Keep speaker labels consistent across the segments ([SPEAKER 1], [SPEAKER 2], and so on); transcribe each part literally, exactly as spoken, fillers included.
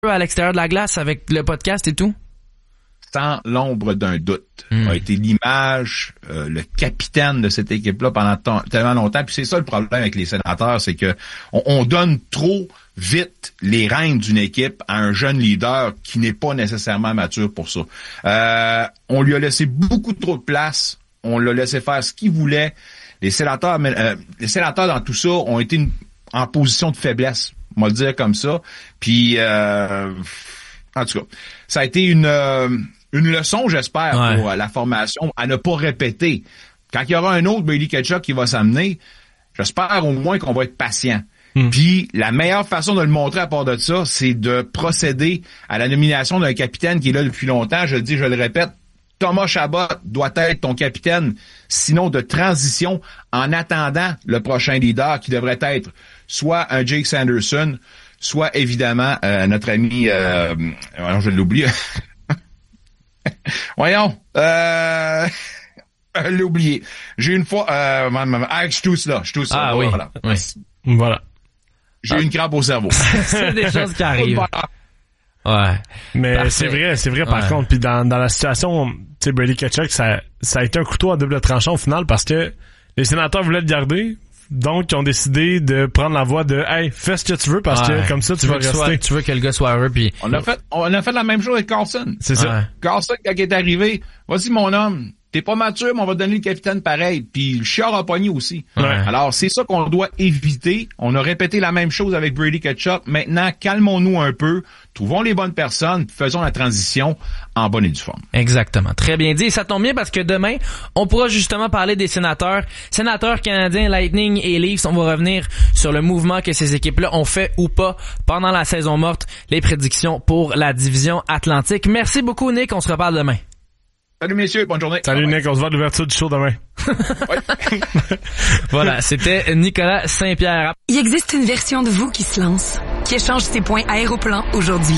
[SPEAKER 1] à l'extérieur de la glace avec le podcast et tout?
[SPEAKER 2] Sans l'ombre d'un doute, mmh. a été l'image, euh, le capitaine de cette équipe-là pendant t- tellement longtemps. Puis c'est ça le problème avec les sénateurs, c'est que on, on donne trop vite les rênes d'une équipe à un jeune leader qui n'est pas nécessairement mature pour ça. Euh, on lui a laissé beaucoup trop de place. On l'a laissé faire ce qu'il voulait. Les sénateurs, euh, les sénateurs dans tout ça ont été une, en position de faiblesse, on va le dire comme ça. Puis, euh, en tout cas, ça a été une euh, une leçon, j'espère, ouais. pour euh, la formation à ne pas répéter. Quand il y aura un autre Brady Tkachuk qui va s'amener, j'espère au moins qu'on va être patient. Hmm. Puis la meilleure façon de le montrer à part de ça, c'est de procéder à la nomination d'un capitaine qui est là depuis longtemps. Je le dis, je le répète, Thomas Chabot doit être ton capitaine, sinon de transition en attendant le prochain leader qui devrait être soit un Jake Sanderson, soit évidemment euh, notre ami, euh, alors je l'oublie. Voyons, euh, je l'ai oublié. J'ai une fois, euh, ah, je tousse là, je tousse là.
[SPEAKER 1] Ah oui,
[SPEAKER 2] voilà.
[SPEAKER 1] oui. Voilà.
[SPEAKER 2] J'ai ah. une crampe au cerveau.
[SPEAKER 1] C'est des choses qui arrivent. Ouais.
[SPEAKER 3] Mais
[SPEAKER 1] Parfait.
[SPEAKER 3] c'est vrai, c'est vrai par
[SPEAKER 1] ouais.
[SPEAKER 3] contre. Puis dans, dans la situation, tu sais, Brady Tkachuk, ça, ça a été un couteau à double tranchant au final parce que les sénateurs voulaient le garder. Donc, ils ont décidé de prendre la voie de « Hey, fais ce que tu veux parce ouais. que comme ça, tu, tu vas rester.
[SPEAKER 1] Sois, » Tu veux que le gars soit heureux, puis...
[SPEAKER 2] On a fait, on a fait la même chose avec Carlson.
[SPEAKER 3] C'est ça.
[SPEAKER 1] Ouais.
[SPEAKER 2] Carlson, quand il est arrivé, « Vas-y, mon homme, t'es pas mature, mais on va te donner le capitaine pareil. » Puis le chiard a pogné aussi.
[SPEAKER 1] Ouais.
[SPEAKER 2] Alors, c'est ça qu'on doit éviter. On a répété la même chose avec Brady Tkachuk. Maintenant, calmons-nous un peu. Trouvons les bonnes personnes, faisons la transition en bonne et due forme.
[SPEAKER 1] Exactement. Très bien dit. Et ça tombe bien parce que demain, on pourra justement parler des sénateurs. Sénateurs canadiens, Lightning et Leafs. On va revenir sur le mouvement que ces équipes-là ont fait ou pas pendant la saison morte. Les prédictions pour la division Atlantique. Merci beaucoup, Nick. On se reparle demain.
[SPEAKER 2] Salut, messieurs. Bonne journée.
[SPEAKER 3] Salut,
[SPEAKER 2] bye
[SPEAKER 3] Nick. On se voit à l'ouverture du show demain.
[SPEAKER 1] Voilà. C'était Nicolas Saint-Pierre.
[SPEAKER 4] Il existe une version de vous qui se lance, qui échange ses points Aéroplan aujourd'hui,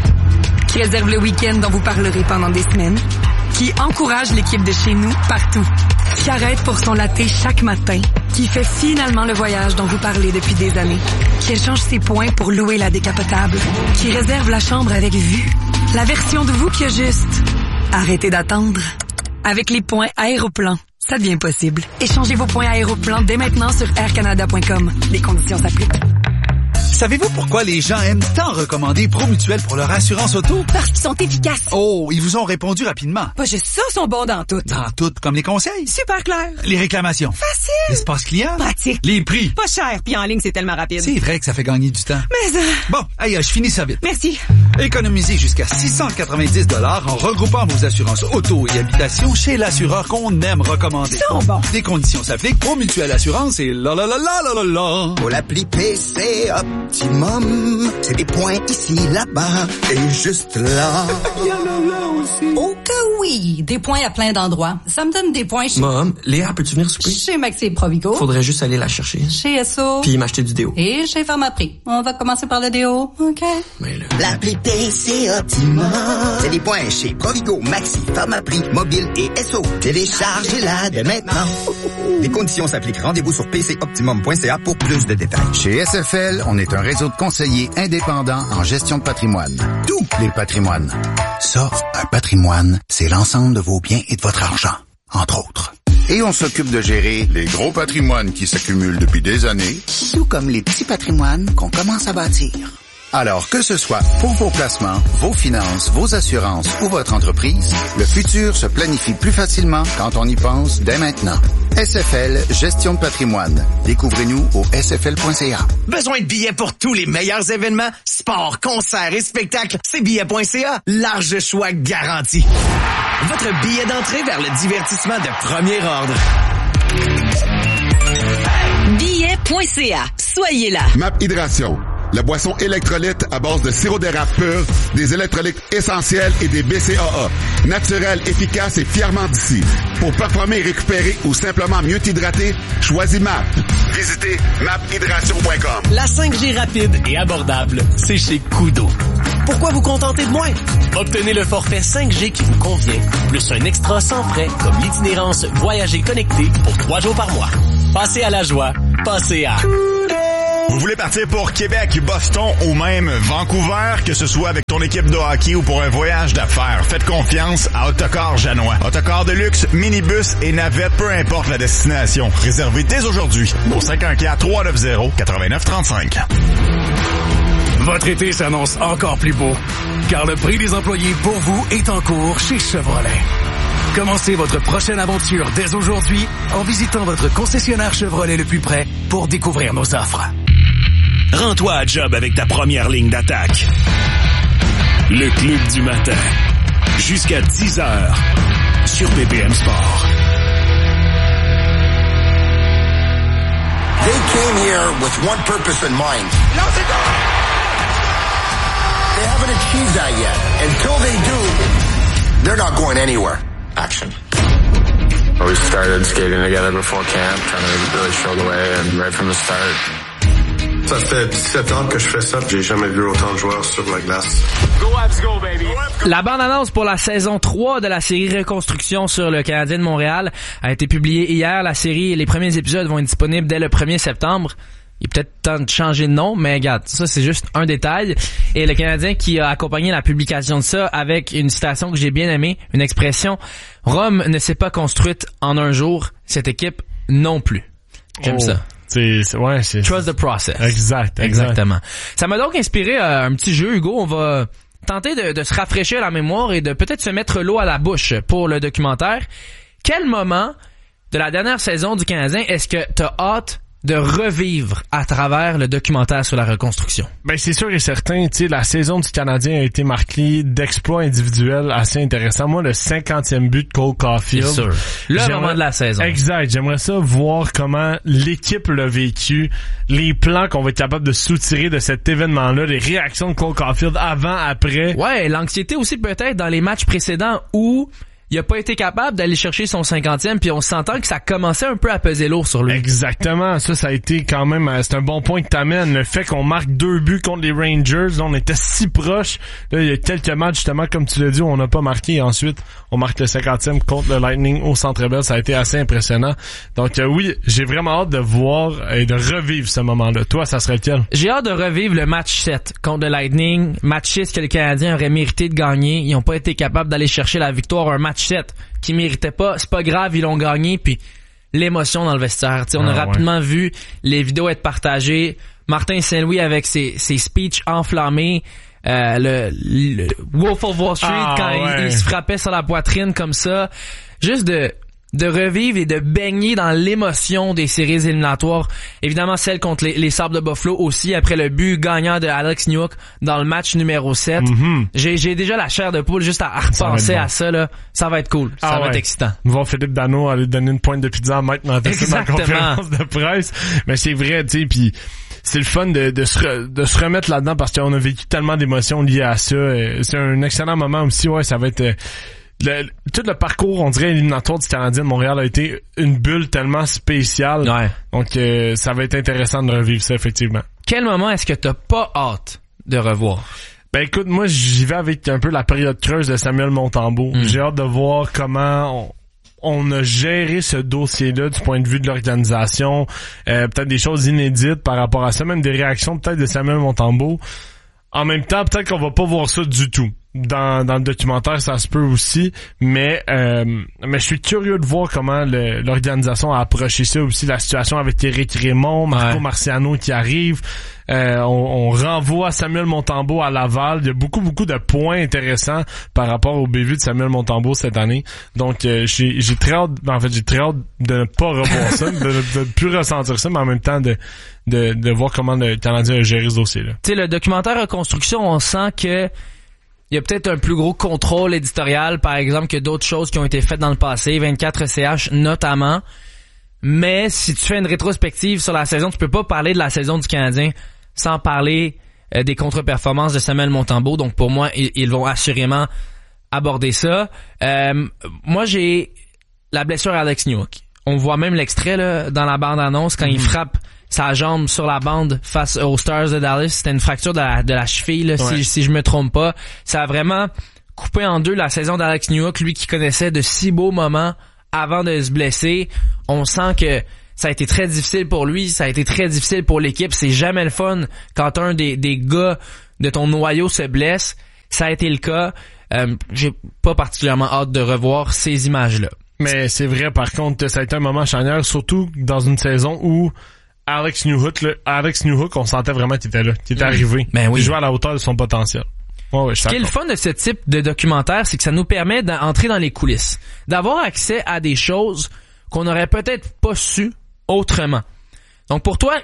[SPEAKER 4] qui réserve le week-end dont vous parlerez pendant des semaines, qui encourage l'équipe de chez nous partout, qui arrête pour son latte chaque matin, qui fait finalement le voyage dont vous parlez depuis des années, qui échange ses points pour louer la décapotable, qui réserve la chambre avec vue, la version de vous qui a juste... Arrêtez d'attendre. Avec les points Aéroplan, ça devient possible. Échangez vos points Aéroplan dès maintenant sur air canada point com. Les conditions s'appliquent.
[SPEAKER 5] Savez-vous pourquoi les gens aiment tant recommander Promutuel pour leur assurance auto?
[SPEAKER 6] Parce qu'ils sont efficaces.
[SPEAKER 5] Oh, ils vous ont répondu rapidement.
[SPEAKER 6] Pas juste ça, sont bons dans tout.
[SPEAKER 5] Dans tout, comme les conseils.
[SPEAKER 6] Super clair.
[SPEAKER 5] Les réclamations.
[SPEAKER 6] Facile.
[SPEAKER 5] L'espace client.
[SPEAKER 6] Pratique.
[SPEAKER 5] Les prix.
[SPEAKER 6] Pas cher, puis en ligne, c'est tellement rapide.
[SPEAKER 5] C'est vrai que ça fait gagner du temps.
[SPEAKER 6] Mais... Euh...
[SPEAKER 5] Bon, aïe, je finis ça vite.
[SPEAKER 6] Merci.
[SPEAKER 5] Économisez jusqu'à six cent quatre-vingt-dix dollars en regroupant vos assurances auto et habitation chez l'assureur qu'on aime recommander.
[SPEAKER 6] Ils sont bons.
[SPEAKER 5] Des conditions s'appliquent. Promutuel Assurance et la la la la la la la.
[SPEAKER 7] Pour l'appli P C Optimum. C'est des points ici, là-bas et juste là.
[SPEAKER 5] Il y en a là aussi.
[SPEAKER 8] Oh que oui! Des points à plein d'endroits. Ça me donne des points chez...
[SPEAKER 9] Mom, Léa, peux-tu venir souper?
[SPEAKER 8] Chez Maxi Provigo.
[SPEAKER 9] Faudrait juste aller la chercher.
[SPEAKER 8] Chez S O.
[SPEAKER 9] Puis m'acheter du déo.
[SPEAKER 8] Et chez Pharmaprix. On va commencer par le déo, OK?
[SPEAKER 9] Mais là...
[SPEAKER 7] L'appli P C Optimum. C'est des points chez Provigo, Maxi, Pharmaprix, Mobile et S O. Téléchargez-la dès maintenant. Les conditions s'appliquent. Rendez-vous sur p c optimum point c a pour plus de détails.
[SPEAKER 10] Chez S F L, on est un réseau de conseillers indépendants en gestion de patrimoine. Tous les patrimoines. Ça, un patrimoine, c'est l'ensemble de vos biens et de votre argent, entre autres. Et on s'occupe de gérer les gros patrimoines qui s'accumulent depuis des années, tout comme les petits patrimoines qu'on commence à bâtir. Alors, que ce soit pour vos placements, vos finances, vos assurances ou votre entreprise, le futur se planifie plus facilement quand on y pense dès maintenant. S F L, gestion de patrimoine. Découvrez-nous au s f l point c a.
[SPEAKER 11] Besoin de billets pour tous les meilleurs événements? Sports, concerts et spectacles, c'est billets point c a. Large choix garanti. Votre billet d'entrée vers le divertissement de premier ordre.
[SPEAKER 12] billets point c a. Soyez là.
[SPEAKER 13] Map Hydration. La boisson électrolyte à base de sirop d'érable pur, des électrolytes essentiels et des B C A A. Naturel, efficace et fièrement d'ici. Pour performer et récupérer ou simplement mieux t'hydrater, choisis M A P. Visitez map hydration point com.
[SPEAKER 11] La cinq G rapide et abordable, c'est chez Kudo. Pourquoi vous contenter de moins? Obtenez le forfait cinq G qui vous convient, plus un extra sans frais comme l'itinérance Voyager connecté pour trois jours par mois. Passez à la joie, passez à... Kudo!
[SPEAKER 14] Vous voulez partir pour Québec, Boston ou même Vancouver, que ce soit avec ton équipe de hockey ou pour un voyage d'affaires, faites confiance à Autocar Janois. Autocar de luxe, minibus et navette, peu importe la destination. Réservez dès aujourd'hui au cinq un quatre, trois neuf zéro, neuf neuf trois cinq.
[SPEAKER 15] Votre été s'annonce encore plus beau, car le prix des employés pour vous est en cours chez Chevrolet. Commencez votre prochaine aventure dès aujourd'hui en visitant votre concessionnaire Chevrolet le plus près pour découvrir nos offres.
[SPEAKER 16] Rends-toi à job avec ta première ligne d'attaque. Le Club du matin. Jusqu'à dix heures sur B P M Sport.
[SPEAKER 17] They came here with one purpose in mind. They haven't achieved that yet. Until they do, they're not going anywhere. Action.
[SPEAKER 18] We started skating together before camp, trying to really show the way, and right from the start.
[SPEAKER 19] Ça fait dix-sept ans que je fais ça, j'ai jamais vu autant de joueurs sur la glace.
[SPEAKER 1] Go Habs, go baby! La bande-annonce pour la saison trois de la série Reconstruction sur le Canadien de Montréal a été publiée hier. La série et les premiers épisodes vont être disponibles dès le premier septembre. Il est peut-être temps de changer de nom, mais regarde, ça c'est juste un détail. Et le Canadien qui a accompagné la publication de ça avec une citation que j'ai bien aimée, une expression: Rome ne s'est pas construite en un jour, cette équipe non plus. J'aime
[SPEAKER 3] oh.
[SPEAKER 1] ça.
[SPEAKER 3] C'est, c'est, ouais, c'est,
[SPEAKER 1] Trust the process.
[SPEAKER 3] Exact, exact.
[SPEAKER 1] Exactement. Ça m'a donc inspiré euh, un petit jeu, Hugo. On va tenter de, de se rafraîchir la mémoire et de peut-être se mettre l'eau à la bouche pour le documentaire. Quel moment de la dernière saison du Canadien est-ce que t'as hâte de revivre à travers le documentaire sur la reconstruction?
[SPEAKER 3] Ben, c'est sûr et certain, tu sais, la saison du Canadien a été marquée d'exploits individuels assez intéressants. Moi, le cinquantième but de Cole Caulfield.
[SPEAKER 1] C'est sûr. Le
[SPEAKER 3] j'aimerais...
[SPEAKER 1] moment de la saison.
[SPEAKER 3] Exact. J'aimerais ça voir comment l'équipe l'a vécu, les plans qu'on va être capable de soutirer de cet événement-là, les réactions de Cole Caulfield avant, après.
[SPEAKER 1] Ouais, l'anxiété aussi peut-être dans les matchs précédents où il a pas été capable d'aller chercher son cinquantième, puis on s'entend que ça commençait un peu à peser lourd sur lui.
[SPEAKER 3] Exactement. Ça, ça a été quand même, c'est un bon point que t'amènes. Le fait qu'on marque deux buts contre les Rangers, là, on était si proches. Là, il y a quelques matchs, justement, comme tu l'as dit, où on n'a pas marqué. Et ensuite, on marque le cinquantième contre le Lightning au Centre Bell. Ça a été assez impressionnant. Donc, euh, oui, j'ai vraiment hâte de voir et de revivre ce moment-là. Toi, ça serait lequel?
[SPEAKER 1] J'ai hâte de revivre le match sept contre le Lightning. Match six que les Canadiens auraient mérité de gagner. Ils n'ont pas été capables d'aller chercher la victoire. Un match sept qui méritait pas, c'est pas grave, ils l'ont gagné, puis l'émotion dans le vestiaire. T'sais, on ah, a rapidement ouais. vu les vidéos être partagées. Martin Saint-Louis avec ses, ses speeches enflammés, euh, le, le Wolf of Wall Street ah, quand ouais. il, il se frappait sur la poitrine comme ça. Juste de de revivre et de baigner dans l'émotion des séries éliminatoires. Évidemment, celle contre les, les Sabres de Buffalo aussi, après le but gagnant de Alex Newhook dans le match numéro sept. Mm-hmm. J'ai, j'ai déjà la chair de poule juste à, à repenser bon. à ça, là. Ça va être cool. Ça ah va ouais. être excitant.
[SPEAKER 3] Voir Philippe Dano aller donner une pointe de pizza à Mike Matheson dans la conférence de presse. Mais c'est vrai, tu sais, puis c'est le fun de, de, se re, de se remettre là-dedans parce qu'on a vécu tellement d'émotions liées à ça. C'est un excellent moment aussi, ouais, ça va être... Le, tout le parcours, on dirait, éliminatoire du Canadien de Montréal a été une bulle tellement spéciale. Ouais. Donc, euh, ça va être intéressant de revivre ça, effectivement.
[SPEAKER 1] Quel moment est-ce que t'as pas hâte de revoir?
[SPEAKER 3] Ben écoute, moi, j'y vais avec un peu la période creuse de Samuel Montembeault. Mm. J'ai hâte de voir comment on, on a géré ce dossier-là du point de vue de l'organisation. Euh, peut-être des choses inédites par rapport à ça, même des réactions peut-être de Samuel Montembeault. En même temps, peut-être qu'on va pas voir ça du tout. Dans, dans le documentaire, ça se peut aussi, mais euh, mais je suis curieux de voir comment le, l'organisation a approché ça aussi, la situation avec Éric Raymond, Marco ouais. Marciano qui arrive, euh, on, on renvoie Samuel Montembeault à Laval. Il y a beaucoup beaucoup de points intéressants par rapport au bévue de Samuel Montembeault cette année. Donc euh, j'ai j'ai très hâte, en fait j'ai très hâte de ne pas revoir ça, de, de ne plus ressentir ça, mais en même temps de de, de voir comment le Canadien a géré ce dossier-là.
[SPEAKER 1] Tu sais, le documentaire Reconstruction, on sent que il y a peut-être un plus gros contrôle éditorial, par exemple, que d'autres choses qui ont été faites dans le passé, vingt-quatre C H notamment. Mais si tu fais une rétrospective sur la saison, tu peux pas parler de la saison du Canadien sans parler euh, des contre-performances de Samuel Montembeault. Donc pour moi, ils, ils vont assurément aborder ça. Euh, moi, j'ai la blessure à Alex Newhook. On voit même l'extrait là dans la bande-annonce quand mmh. il frappe sa jambe sur la bande face aux Stars de Dallas. C'était une fracture de la, de la cheville, là, ouais. si, si je me trompe pas. Ça a vraiment coupé en deux la saison d'Alex Newhook, lui qui connaissait de si beaux moments avant de se blesser. On sent que Ça a été très difficile pour lui, ça a été très difficile pour l'équipe. C'est jamais le fun quand un des, des gars de ton noyau se blesse. Ça a été le cas. Euh, j'ai pas particulièrement hâte de revoir ces images-là.
[SPEAKER 3] Mais c'est vrai, par contre, ça a été un moment charnière, surtout dans une saison où Alex Newhook, là, Alex Newhook, on sentait vraiment qu'il était là, qu'il était mmh. arrivé.
[SPEAKER 1] Ben oui.
[SPEAKER 3] Il jouait à la hauteur de son potentiel. Ouais, ouais,
[SPEAKER 1] ce qui est le fun de ce type de documentaire, c'est que ça nous permet d'entrer dans les coulisses, d'avoir accès à des choses qu'on n'aurait peut-être pas su autrement. Donc pour toi,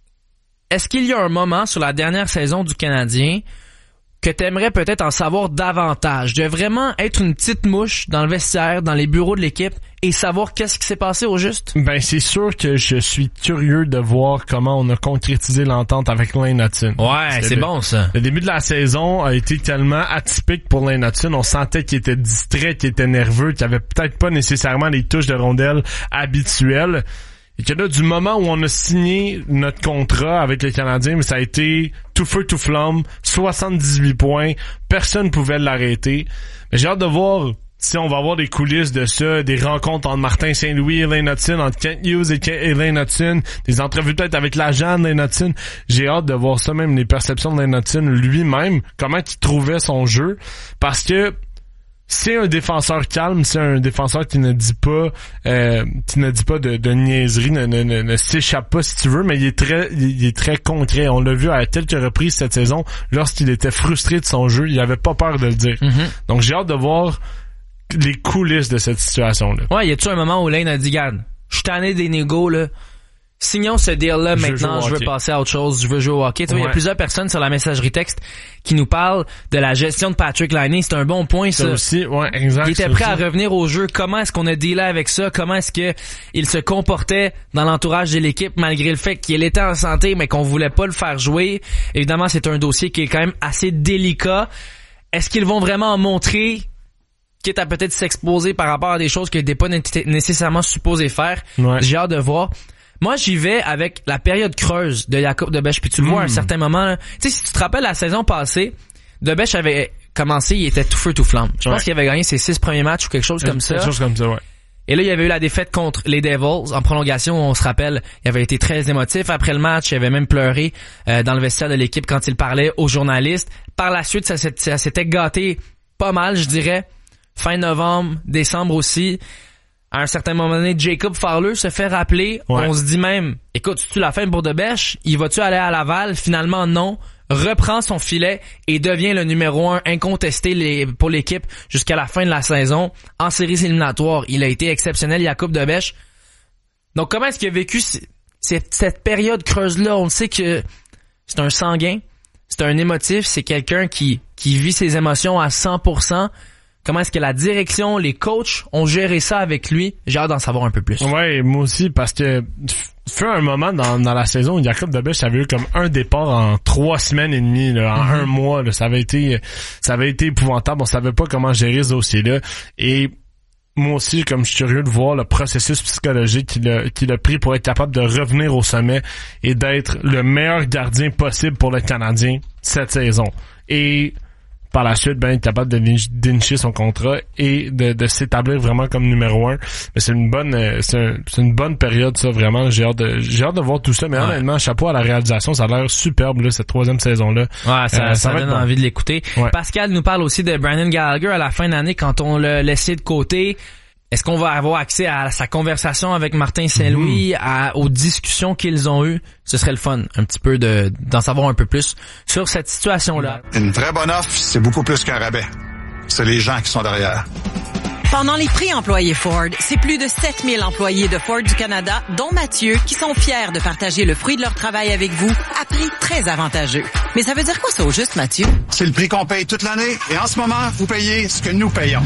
[SPEAKER 1] est-ce qu'il y a un moment sur la dernière saison du Canadien que t'aimerais peut-être en savoir davantage, de vraiment être une petite mouche dans le vestiaire, dans les bureaux de l'équipe et savoir qu'est-ce qui s'est passé au juste?
[SPEAKER 3] Ben, c'est sûr que je suis curieux de voir comment on a concrétisé l'entente avec Lane Hutton.
[SPEAKER 1] Ouais, c'est, c'est bon, ça.
[SPEAKER 3] Le début de la saison a été tellement atypique pour Lane Hutton. On sentait qu'il était distrait, qu'il était nerveux, qu'il avait peut-être pas nécessairement les touches de rondelle habituelles. Et que là, du moment où on a signé notre contrat avec les Canadiens, mais ça a été tout feu, tout flamme, soixante-dix-huit points, personne ne pouvait l'arrêter. Mais j'ai hâte de voir si on va avoir des coulisses de ça, des rencontres entre Martin Saint-Louis et Lane Hutton, entre Kent Hughes et Lane Hutton, des entrevues peut-être avec l'agent de Lane Hutton. J'ai hâte de voir ça, même les perceptions de Lane Hutton lui-même, comment il trouvait son jeu, parce que c'est un défenseur calme, c'est un défenseur qui ne dit pas euh, qui ne dit pas de, de niaiserie, ne, ne, ne, ne s'échappe pas si tu veux, mais il est très il est très concret. On l'a vu à quelques reprises cette saison, lorsqu'il était frustré de son jeu, il avait pas peur de le dire. Mm-hmm. Donc j'ai hâte de voir les coulisses de cette situation-là.
[SPEAKER 1] Ouais, y a-tu un moment où Lane a dit, garde, je suis tanné des négos, là. Signons ce deal-là je maintenant, je veux passer à autre chose, je veux jouer au hockey. Tu vois, il ouais. y a plusieurs personnes sur la messagerie texte qui nous parlent de la gestion de Patrick Laine. C'est un bon point, ça.
[SPEAKER 3] Ça aussi, ouais, exact.
[SPEAKER 1] Il était prêt
[SPEAKER 3] aussi.
[SPEAKER 1] à revenir au jeu. Comment est-ce qu'on a dealé avec ça? Comment est-ce que il se comportait dans l'entourage de l'équipe malgré le fait qu'il était en santé, mais qu'on voulait pas le faire jouer? Évidemment, c'est un dossier qui est quand même assez délicat. Est-ce qu'ils vont vraiment en montrer, quitte à peut-être s'exposer par rapport à des choses qu'ils n'étaient pas nécessairement supposés faire? Ouais. J'ai hâte de voir. Moi, j'y vais avec la période creuse de Jakub Dobeš. Puis tu le vois à un certain moment, tu sais, si tu te rappelles la saison passée, Dobeš avait commencé, il était tout feu tout flamme. Je ouais. pense qu'il avait gagné ses six premiers matchs ou quelque chose comme ça.
[SPEAKER 3] Quelque chose comme ça, ouais.
[SPEAKER 1] Et là, il y avait eu la défaite contre les Devils en prolongation. On se rappelle, il avait été très émotif après le match. Il avait même pleuré euh, dans le vestiaire de l'équipe quand il parlait aux journalistes. Par la suite, ça, ça s'était gâté pas mal, je dirais. Fin novembre, décembre aussi. À un certain moment donné, Jacob Fowler se fait rappeler. Ouais. On se dit même, écoute, c'est-tu la fin pour Dobeš? Il va-tu aller à Laval? Finalement, non. Reprend son filet et devient le numéro un incontesté les, pour l'équipe jusqu'à la fin de la saison. En séries éliminatoires, il a été exceptionnel, Jakub Dobeš. Donc, comment est-ce qu'il a vécu cette, cette période creuse-là? On sait que c'est un sanguin, c'est un émotif, c'est quelqu'un qui, qui vit ses émotions à cent pour cent. Comment est-ce que la direction, les coachs ont géré ça avec lui? J'ai hâte d'en savoir un peu plus.
[SPEAKER 3] Ouais, moi aussi, parce que fut un moment dans, dans la saison où Jakub Dobeš avait eu comme un départ en trois semaines et demie, là, en mm-hmm. un mois. Là, ça avait été, ça avait été épouvantable. On savait pas comment gérer ce dossier-là. Et moi aussi, comme je suis curieux de voir le processus psychologique qu'il a, qu'il a pris pour être capable de revenir au sommet et d'être le meilleur gardien possible pour le Canadien cette saison. Et par la suite, ben, être capable de dénicher son contrat et de, de s'établir vraiment comme numéro un. Mais c'est une bonne, c'est, un, c'est une bonne période, ça, vraiment. J'ai hâte de, j'ai hâte de voir tout ça. Mais ouais. honnêtement, chapeau à la réalisation. Ça a l'air superbe, là, cette troisième saison-là.
[SPEAKER 1] Ouais, ça, euh, ça, ça donne bon. envie de l'écouter. Ouais. Pascal nous parle aussi de Brandon Gallagher à la fin d'année quand on l'a laissé de côté. Est-ce qu'on va avoir accès à sa conversation avec Martin Saint-Louis, mmh. à, aux discussions qu'ils ont eues? Ce serait le fun, un petit peu de, d'en savoir un peu plus sur cette situation-là.
[SPEAKER 20] Une vraie bonne offre, c'est beaucoup plus qu'un rabais. C'est les gens qui sont derrière.
[SPEAKER 12] Pendant les prix employés Ford, c'est plus de sept mille employés de Ford du Canada, dont Mathieu, qui sont fiers de partager le fruit de leur travail avec vous à prix très avantageux. Mais ça veut dire quoi ça au juste, Mathieu?
[SPEAKER 20] C'est le prix qu'on paye toute l'année et en ce moment, vous payez ce que nous payons.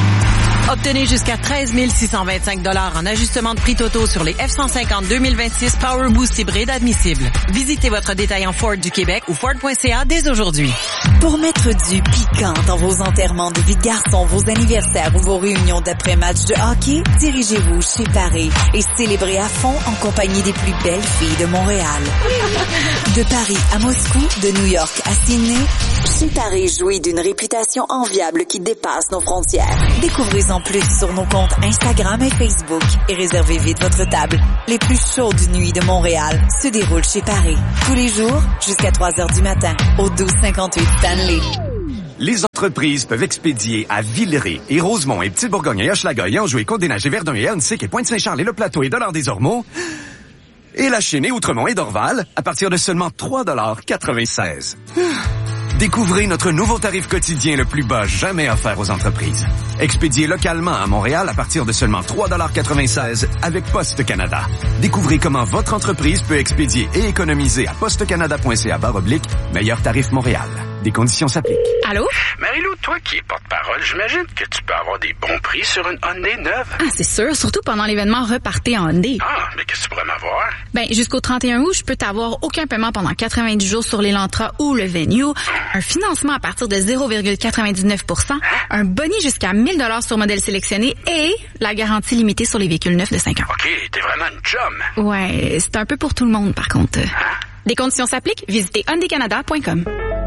[SPEAKER 12] Obtenez jusqu'à treize mille six cent vingt-cinq dollars en ajustement de prix totaux sur les F cent cinquante deux mille vingt-six Power Boost hybride admissibles. Visitez votre détaillant Ford du Québec ou Ford point C A dès aujourd'hui.
[SPEAKER 21] Pour mettre du piquant dans vos enterrements de vie de garçon, vos anniversaires ou vos réunions d'après-match de hockey, dirigez-vous chez Paris et célébrez à fond en compagnie des plus belles filles de Montréal. De Paris à Moscou, de New York à Sydney, chez Paris jouit d'une réputation enviable qui dépasse nos frontières. Découvrez en plus sur nos comptes Instagram et Facebook et réservez vite votre table. Les plus chaudes nuits de Montréal se déroulent chez Paris. Tous les jours, jusqu'à trois heures du matin, au douze cinquante-huit Stanley.
[SPEAKER 2] Les entreprises peuvent expédier à Villeray et Rosemont et Petite-Bourgogne et Hochelaga et Anjou et Côte-des-Neiges et Verdun et Annecy et Pointe-Saint-Charles et Le Plateau et Dollard-des-Ormeaux et La Chênaie, Outremont et Dorval à partir de seulement trois dollars quatre-vingt-seize. Découvrez notre nouveau tarif quotidien le plus bas jamais offert aux entreprises. Expédié localement à Montréal à partir de seulement trois dollars quatre-vingt-seize avec Poste Canada. Découvrez comment votre entreprise peut expédier et économiser à postecanada.ca barre oblique meilleur tarif Montréal. Des conditions s'appliquent.
[SPEAKER 22] Allô?
[SPEAKER 23] Marie-Lou, toi qui es porte-parole, j'imagine que tu peux avoir des bons prix sur une Hyundai neuve.
[SPEAKER 22] Ah, c'est sûr, surtout pendant l'événement Repartez en Hyundai.
[SPEAKER 23] Ah, mais qu'est-ce que tu pourrais m'avoir?
[SPEAKER 22] Ben, jusqu'au trente et un août, je peux t'avoir aucun paiement pendant quatre-vingt-dix jours sur l'Elantra ou le Venue, un financement à partir de zéro virgule quatre-vingt-dix-neuf pour cent, un boni jusqu'à mille dollars sur modèle sélectionné et la garantie limitée sur les véhicules neufs de cinq ans.
[SPEAKER 23] OK, t'es vraiment une chum.
[SPEAKER 22] Ouais, c'est un peu pour tout le monde, par contre.
[SPEAKER 23] Hein?
[SPEAKER 22] Des conditions s'appliquent, visitez hyundai canada point com.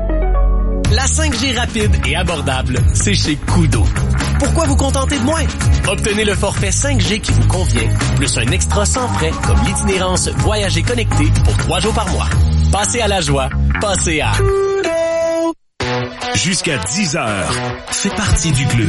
[SPEAKER 24] La cinq G rapide et abordable, c'est chez Kudo. Pourquoi vous contenter de moins? Obtenez le forfait cinq G qui vous convient, plus un extra sans frais comme l'itinérance Voyager connecté pour trois jours par mois. Passez à la joie, passez à Kudo.
[SPEAKER 16] Jusqu'à dix heures, fais partie du club.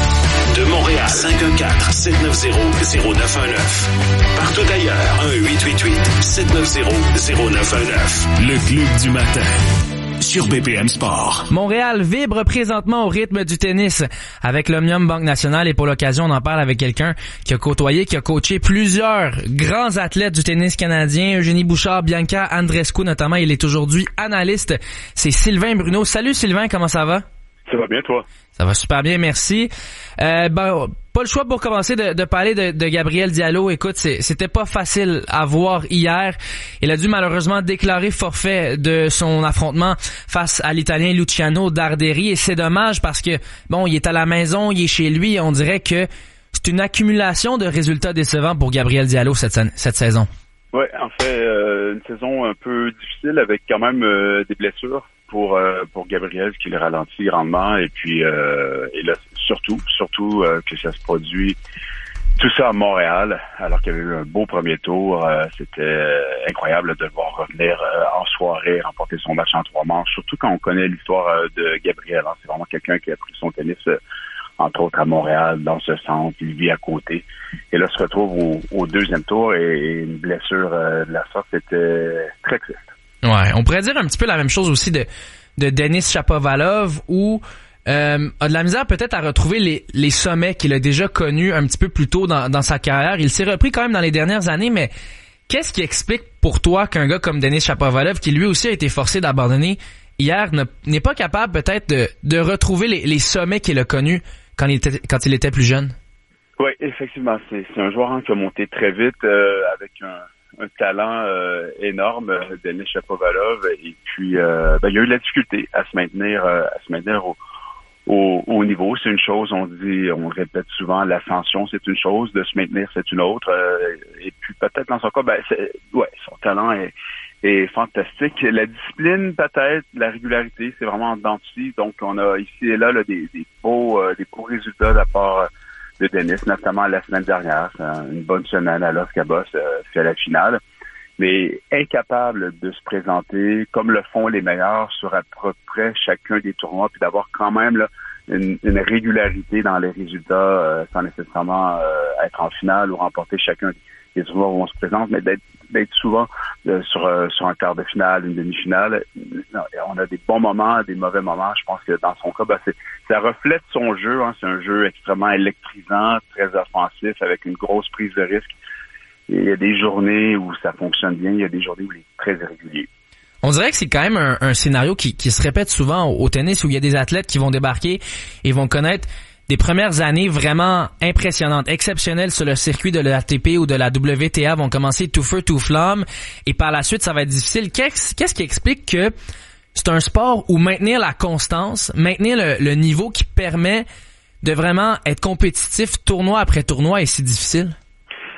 [SPEAKER 16] De Montréal, cinq un quatre, sept neuf zéro, zéro neuf un neuf. Partout ailleurs, un huit huit huit, sept neuf zéro, zéro neuf un neuf. Le club du matin. Sur B P M Sport.
[SPEAKER 1] Montréal vibre présentement au rythme du tennis avec l'Omnium Banque Nationale et pour l'occasion, on en parle avec quelqu'un qui a côtoyé, qui a coaché plusieurs grands athlètes du tennis canadien, Eugénie Bouchard, Bianca Andreescu notamment. Il est aujourd'hui analyste. C'est Sylvain Bruno. Salut Sylvain, comment ça va?
[SPEAKER 25] Ça va bien, toi?
[SPEAKER 1] Ça va super bien, merci. Euh, ben, pas le choix pour commencer de, de parler de, de Gabriel Diallo. Écoute, c'est, c'était pas facile à voir hier. Il a dû malheureusement déclarer forfait de son affrontement face à l'Italien Luciano Darderi. Et c'est dommage parce que, bon, il est à la maison, il est chez lui. On dirait que c'est une accumulation de résultats décevants pour Gabriel Diallo cette, cette saison.
[SPEAKER 25] Ouais, en fait, euh, une saison un peu difficile avec quand même euh, des blessures pour euh, pour Gabriel qui le ralentit grandement et puis euh, et là surtout surtout euh, que ça se produit tout ça à Montréal alors qu'il y avait eu un beau premier tour. Euh, c'était euh, incroyable de le voir revenir euh, en soirée, remporter son match en trois manches, surtout quand on connaît l'histoire euh, de Gabriel. Hein. C'est vraiment quelqu'un qui a pris son tennis euh, entre autres à Montréal, dans ce centre, il vit à côté. Et là, se retrouve au, au deuxième tour et, et une blessure euh, de la sorte, c'était très triste.
[SPEAKER 1] Ouais, on pourrait dire un petit peu la même chose aussi de, de Denis Shapovalov où euh, a de la misère peut-être à retrouver les, les sommets qu'il a déjà connus un petit peu plus tôt dans, dans sa carrière. Il s'est repris quand même dans les dernières années, mais qu'est-ce qui explique pour toi qu'un gars comme Denis Shapovalov, qui lui aussi a été forcé d'abandonner hier, ne, n'est pas capable peut-être de, de retrouver les, les sommets qu'il a connus quand il était, quand il était plus jeune?
[SPEAKER 25] Oui, effectivement. C'est, c'est un joueur hein, qui a monté très vite euh, avec un, un talent euh, énorme, Denis Shapovalov. Et puis, euh, ben, il y a eu de la difficulté à se maintenir, euh, à se maintenir au, au, au niveau. C'est une chose, on dit, on répète souvent, l'ascension, c'est une chose, de se maintenir, c'est une autre. Euh, et puis, peut-être dans son cas, ben, c'est, ouais, son talent est, est fantastique. La discipline, peut-être, la régularité, c'est vraiment en dents de scie. Donc, on a ici et là, là des, des beaux, euh, des beaux résultats de la part de Denis, notamment la semaine dernière. C'est une bonne semaine à Los Cabos, euh, c'est la finale. Mais incapable de se présenter comme le font les meilleurs sur à peu près chacun des tournois, puis d'avoir quand même là, une, une régularité dans les résultats euh, sans nécessairement euh, être en finale ou remporter chacun des tournois où on se présente, mais d'être, d'être souvent euh, sur, euh, sur un quart de finale, une demi-finale. On a des bons moments, des mauvais moments. Je pense que dans son cas, ben, c'est, ça reflète son jeu. Hein. C'est un jeu extrêmement électrisant, très offensif, avec une grosse prise de risque. Et il y a des journées où ça fonctionne bien, il y a des journées où il est très irrégulier.
[SPEAKER 1] On dirait que c'est quand même un, un scénario qui, qui se répète souvent au, au tennis, où il y a des athlètes qui vont débarquer et vont connaître des premières années vraiment impressionnantes, exceptionnelles sur le circuit de l'A T P ou de la W T A, vont commencer tout feu, tout flamme, et par la suite, ça va être difficile. Qu'est-ce, qu'est-ce qui explique que c'est un sport où maintenir la constance, maintenir le, le niveau qui permet de vraiment être compétitif tournoi après tournoi est si difficile?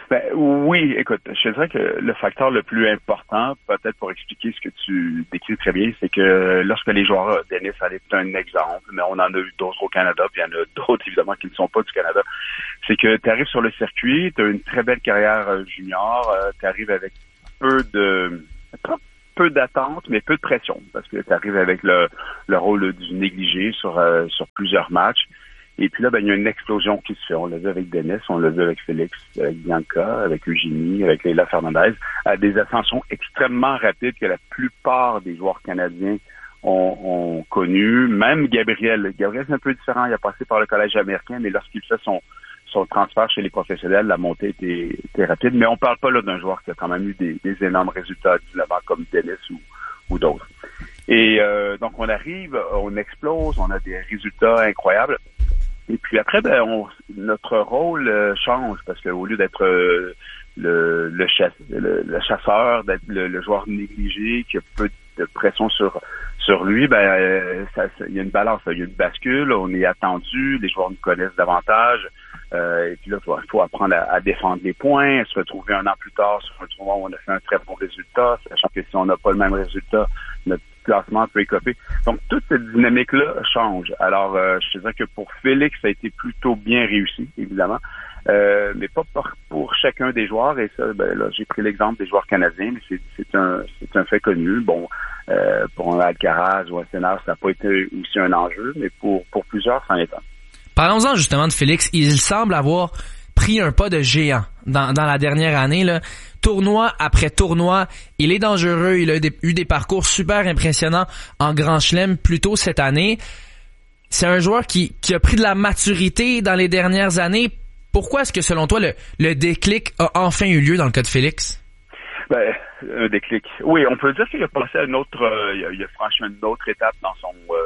[SPEAKER 25] Ben, oui, écoute, je te dirais que le facteur le plus important, peut-être pour expliquer ce que tu décris très bien, c'est que lorsque les joueurs, Dennis, allez, c'est un exemple, mais on en a eu d'autres au Canada, puis il y en a d'autres, évidemment, qui ne sont pas du Canada, c'est que tu arrives sur le circuit, tu as une très belle carrière junior, euh, tu arrives avec peu de... peu d'attente, mais peu de pression, parce que tu arrives avec le, le rôle du négligé sur, euh, sur plusieurs matchs. Et puis là, ben, il y a une explosion qui se fait. On l'a vu avec Dennis, on l'a vu avec Félix, avec Bianca, avec Eugénie, avec Leila Fernandez, à des ascensions extrêmement rapides que la plupart des joueurs canadiens ont, ont connu. Même Gabriel. Gabriel, c'est un peu différent. Il a passé par le collège américain, mais lorsqu'il fait son, son transfert chez les professionnels, la montée était, était rapide. Mais on parle pas là d'un joueur qui a quand même eu des, des énormes résultats à dix-neuf ans comme Dennis ou, ou d'autres. Et euh, donc, on arrive, on explose, on a des résultats incroyables. Et puis après, ben, on, notre rôle euh, change parce qu'au lieu d'être euh, le, le, chasse, le, le chasseur, d'être le, le joueur négligé qui a peu de pression sur sur lui, ben euh, ça, ça, il y a une balance, il y a une bascule, on est attendu, les joueurs nous connaissent davantage. Euh, et puis là, il faut, faut apprendre à, à défendre les points, à se retrouver un an plus tard sur un tournoi où on a fait un très bon résultat, sachant que si on n'a pas le même résultat, notre classement peut écoper. Donc, toute cette dynamique-là change. Alors, euh, je te dirais que pour Félix, ça a été plutôt bien réussi, évidemment, euh, mais pas pour, pour chacun des joueurs. Et ça, ben là, j'ai pris l'exemple des joueurs canadiens, mais c'est, c'est un c'est un fait connu. Bon, euh, pour un Alcaraz ou un Sénard, ça n'a pas été aussi un enjeu, mais pour, pour plusieurs, ça en est un.
[SPEAKER 1] Parlons-en justement de Félix. Il semble avoir pris un pas de géant dans, dans la dernière année, là. Tournoi après tournoi, il est dangereux, il a des, eu des parcours super impressionnants en Grand Chelem plus tôt cette année. C'est un joueur qui, qui a pris de la maturité dans les dernières années. Pourquoi est-ce que selon toi le, le déclic a enfin eu lieu dans le cas de Félix?
[SPEAKER 25] Ben, un déclic. Oui, on peut dire qu'il a passé à une autre, euh, il, a, il a franchi une autre étape dans son euh,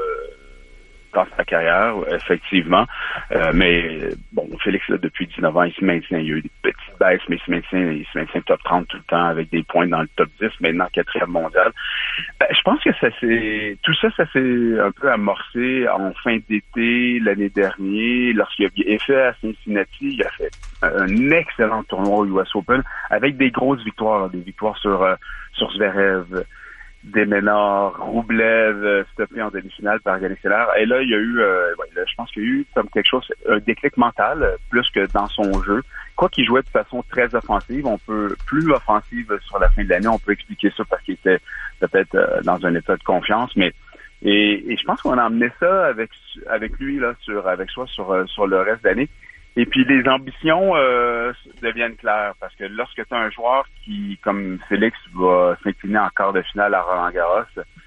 [SPEAKER 25] dans sa carrière, effectivement. Euh, mais bon, Félix, là, depuis dix-neuf ans, il se maintient. Il y a eu des petites baisses, mais il se maintient, il se maintient top trente tout le temps avec des points dans le top dix, maintenant quatrième mondial. Ben, je pense que ça s'est, tout ça, ça s'est un peu amorcé en fin d'été l'année dernière, lorsqu'il a fait à Cincinnati, il a fait un excellent tournoi au U S Open avec des grosses victoires, des victoires sur, euh, sur Zverev, Deménor, Roublev, euh, stoppé en demi-finale par Yannick Sinner. Et là, il y a eu, euh, ouais, là, je pense qu'il y a eu comme quelque chose, un déclic mental, euh, plus que dans son jeu. Quoi qu'il jouait de façon très offensive, on peut, plus offensive sur la fin de l'année, on peut expliquer ça parce qu'il était peut-être euh, dans un état de confiance, mais et, et je pense qu'on a emmené ça avec avec lui là sur avec soi sur euh, sur le reste de l'année. Et puis les ambitions euh, deviennent claires parce que lorsque tu as un joueur qui, comme Félix, va s'incliner en quart de finale à Roland-Garros,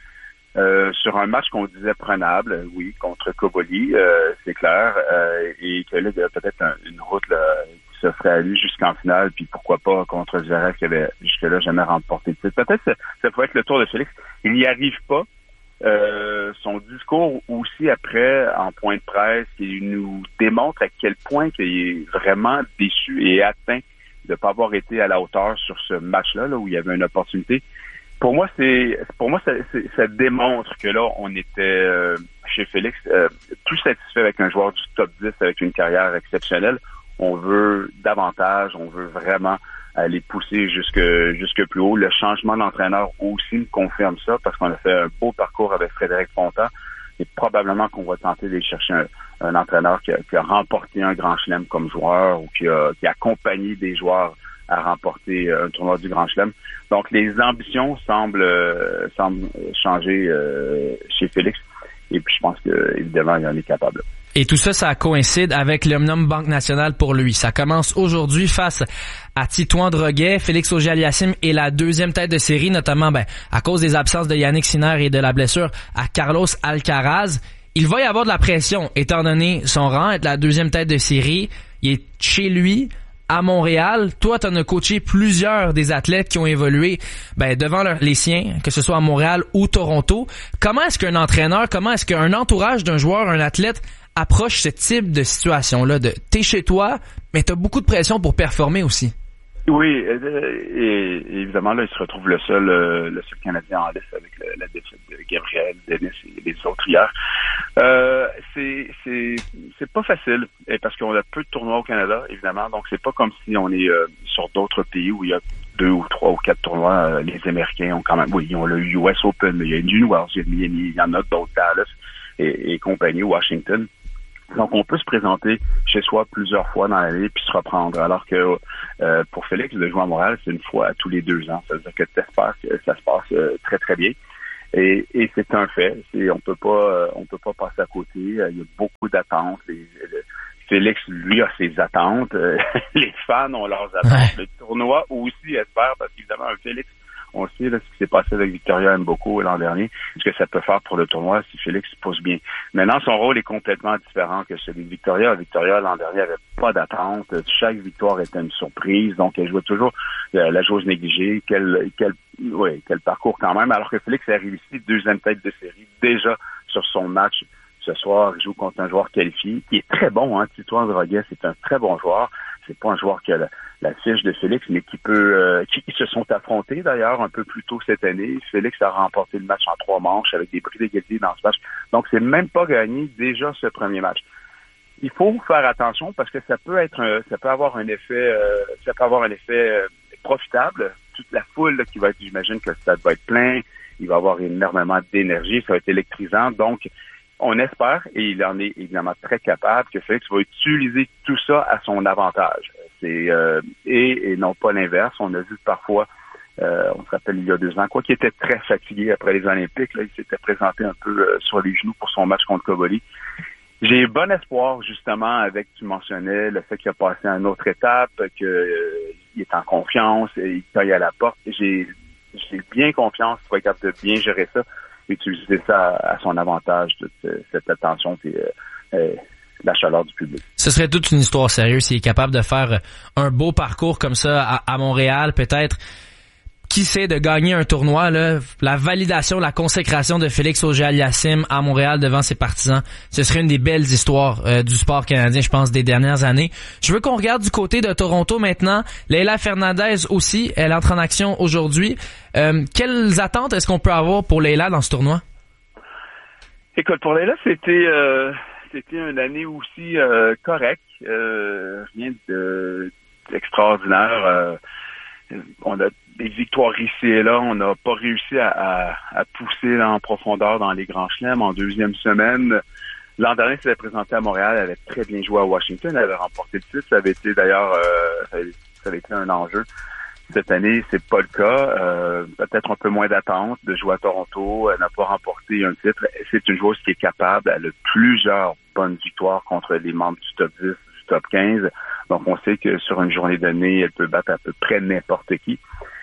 [SPEAKER 25] euh, sur un match qu'on disait prenable, oui, contre Koboli, euh, c'est clair, euh, et que là, il y a peut-être un, une route là, qui se ferait à lui jusqu'en finale, puis pourquoi pas contre Zverev qui avait jusque-là jamais remporté le titre. Peut-être que ça, ça pourrait être le tour de Félix. Il n'y arrive pas. Euh, son discours aussi après en point de presse, il nous démontre à quel point qu'il est vraiment déçu et atteint de ne pas avoir été à la hauteur sur ce match-là, là, où il y avait une opportunité. Pour moi, c'est pour moi ça, c'est, ça démontre que là, on était euh, chez Félix euh, tout satisfait avec un joueur du top dix avec une carrière exceptionnelle. On veut davantage, on veut vraiment aller pousser jusque jusque plus haut. Le changement d'entraîneur aussi nous confirme ça parce qu'on a fait un beau parcours avec Frédéric Fontan et probablement qu'on va tenter d'aller chercher un, un entraîneur qui a, qui a remporté un Grand Chelem comme joueur ou qui a, qui a accompagné des joueurs à remporter un tournoi du Grand Chelem. Donc les ambitions semblent euh, semblent changer euh, chez Félix et puis je pense que évidemment il en est capable.
[SPEAKER 1] Et tout ça, ça coïncide avec l'Omnium Banque Nationale pour lui. Ça commence aujourd'hui face à Titouan Droguet. Félix Auger-Aliassime est la deuxième tête de série, notamment ben, à cause des absences de Yannick Sinner et de la blessure à Carlos Alcaraz. Il va y avoir de la pression, étant donné son rang, être la deuxième tête de série. Il est chez lui, à Montréal. Toi, tu en as coaché plusieurs des athlètes qui ont évolué ben, devant leur, les siens, que ce soit à Montréal ou Toronto. Comment est-ce qu'un entraîneur, comment est-ce qu'un entourage d'un joueur, un athlète, approche ce type de situation-là de t'es chez toi, mais t'as beaucoup de pression pour performer aussi?
[SPEAKER 25] Oui, et, et évidemment, là, il se retrouve le seul euh, le seul Canadien en liste avec le, la défaite de Gabriel, Dennis et les autres hier. Euh, c'est c'est c'est pas facile, et parce qu'on a peu de tournois au Canada, évidemment, donc c'est pas comme si on est euh, sur d'autres pays où il y a deux ou trois ou quatre tournois. Euh, les Américains ont quand même, oui, ils ont le U S Open, mais il y a New Wells, il y a Miami, il y en a d'autres, Dallas et, et compagnie, Washington. Donc, on peut se présenter chez soi plusieurs fois dans l'année puis se reprendre. Alors que euh, pour Félix, de jouer à Montréal, c'est une fois à tous les deux ans. Ça veut dire que tu espères que ça se passe euh, très, très bien. Et, et c'est un fait. C'est, on peut pas euh, on peut pas passer à côté. Il y a beaucoup d'attentes. Les, les, Félix, lui, a ses attentes. Les fans ont leurs attentes. Le tournoi aussi espère, parce qu'évidemment, un Félix, on sait là, ce qui s'est passé avec Victoria Mboko l'an dernier, ce que ça peut faire pour le tournoi si Félix pousse bien. Maintenant, son rôle est complètement différent que celui de Victoria. Victoria, l'an dernier, avait pas d'attente. Chaque victoire était une surprise. Donc, elle jouait toujours euh, la joueuse négligée. Quel, quel, ouais, quel parcours quand même. Alors que Félix arrive ici, deuxième tête de série, déjà sur son match. Ce soir, il joue contre un joueur qualifié, qui est très bon, hein. Tito Droguet, c'est un très bon joueur. C'est pas un joueur qui a la, la fiche de Félix, mais qui peut, euh, qui, qui se sont affrontés d'ailleurs un peu plus tôt cette année. Félix a remporté le match en trois manches avec des bris d'égalité dans ce match. Donc, c'est même pas gagné déjà ce premier match. Il faut faire attention parce que ça peut être, un, ça peut avoir un effet, euh, ça peut avoir un effet euh, profitable. Toute la foule là, qui va être, j'imagine que le stade va être plein. Il va avoir énormément d'énergie, ça va être électrisant. Donc, on espère, et il en est évidemment très capable, que Félix va utiliser tout ça à son avantage. C'est euh, et, et non pas l'inverse. On a vu parfois, euh, on se rappelle il y a deux ans, quoi qu'il était très fatigué après les Olympiques, là, il s'était présenté un peu euh, sur les genoux pour son match contre Koboli. J'ai bon espoir, justement, avec, tu mentionnais, le fait qu'il a passé à une autre étape, qu'il euh, est en confiance, et il taille à la porte. J'ai, j'ai bien confiance qu'il va être capable de bien gérer ça, utiliser ça à son avantage, toute cette attention et euh, euh, la chaleur du public.
[SPEAKER 1] Ce serait toute une histoire sérieuse s'il est capable de faire un beau parcours comme ça à, à Montréal, peut-être. Qui sait de gagner un tournoi, là, la validation, la consécration de Félix Auger-Aliassime à Montréal devant ses partisans, ce serait une des belles histoires euh, du sport canadien, je pense, des dernières années. Je veux qu'on regarde du côté de Toronto maintenant. Leila Fernandez aussi, elle entre en action aujourd'hui. Euh, quelles attentes est-ce qu'on peut avoir pour Leila dans ce tournoi?
[SPEAKER 25] Écoute, pour Leila, c'était euh, c'était une année aussi euh, correcte, euh, rien de d'extraordinaire. Euh, on a des victoires ici et là, on n'a pas réussi à, à, à pousser là, en profondeur dans les grands chelems. En deuxième semaine, l'an dernier, elle s'était présentée à Montréal, elle avait très bien joué à Washington, elle avait remporté le titre, ça avait été d'ailleurs, euh, ça, avait, ça avait été un enjeu. Cette année, c'est pas le cas. Euh, peut-être un peu moins d'attente de jouer à Toronto. Elle n'a pas remporté un titre. C'est une joueuse qui est capable. Elle a plusieurs bonnes victoires contre les membres du top dix, du top quinze. Donc, on sait que sur une journée donnée, elle peut battre à peu près n'importe qui.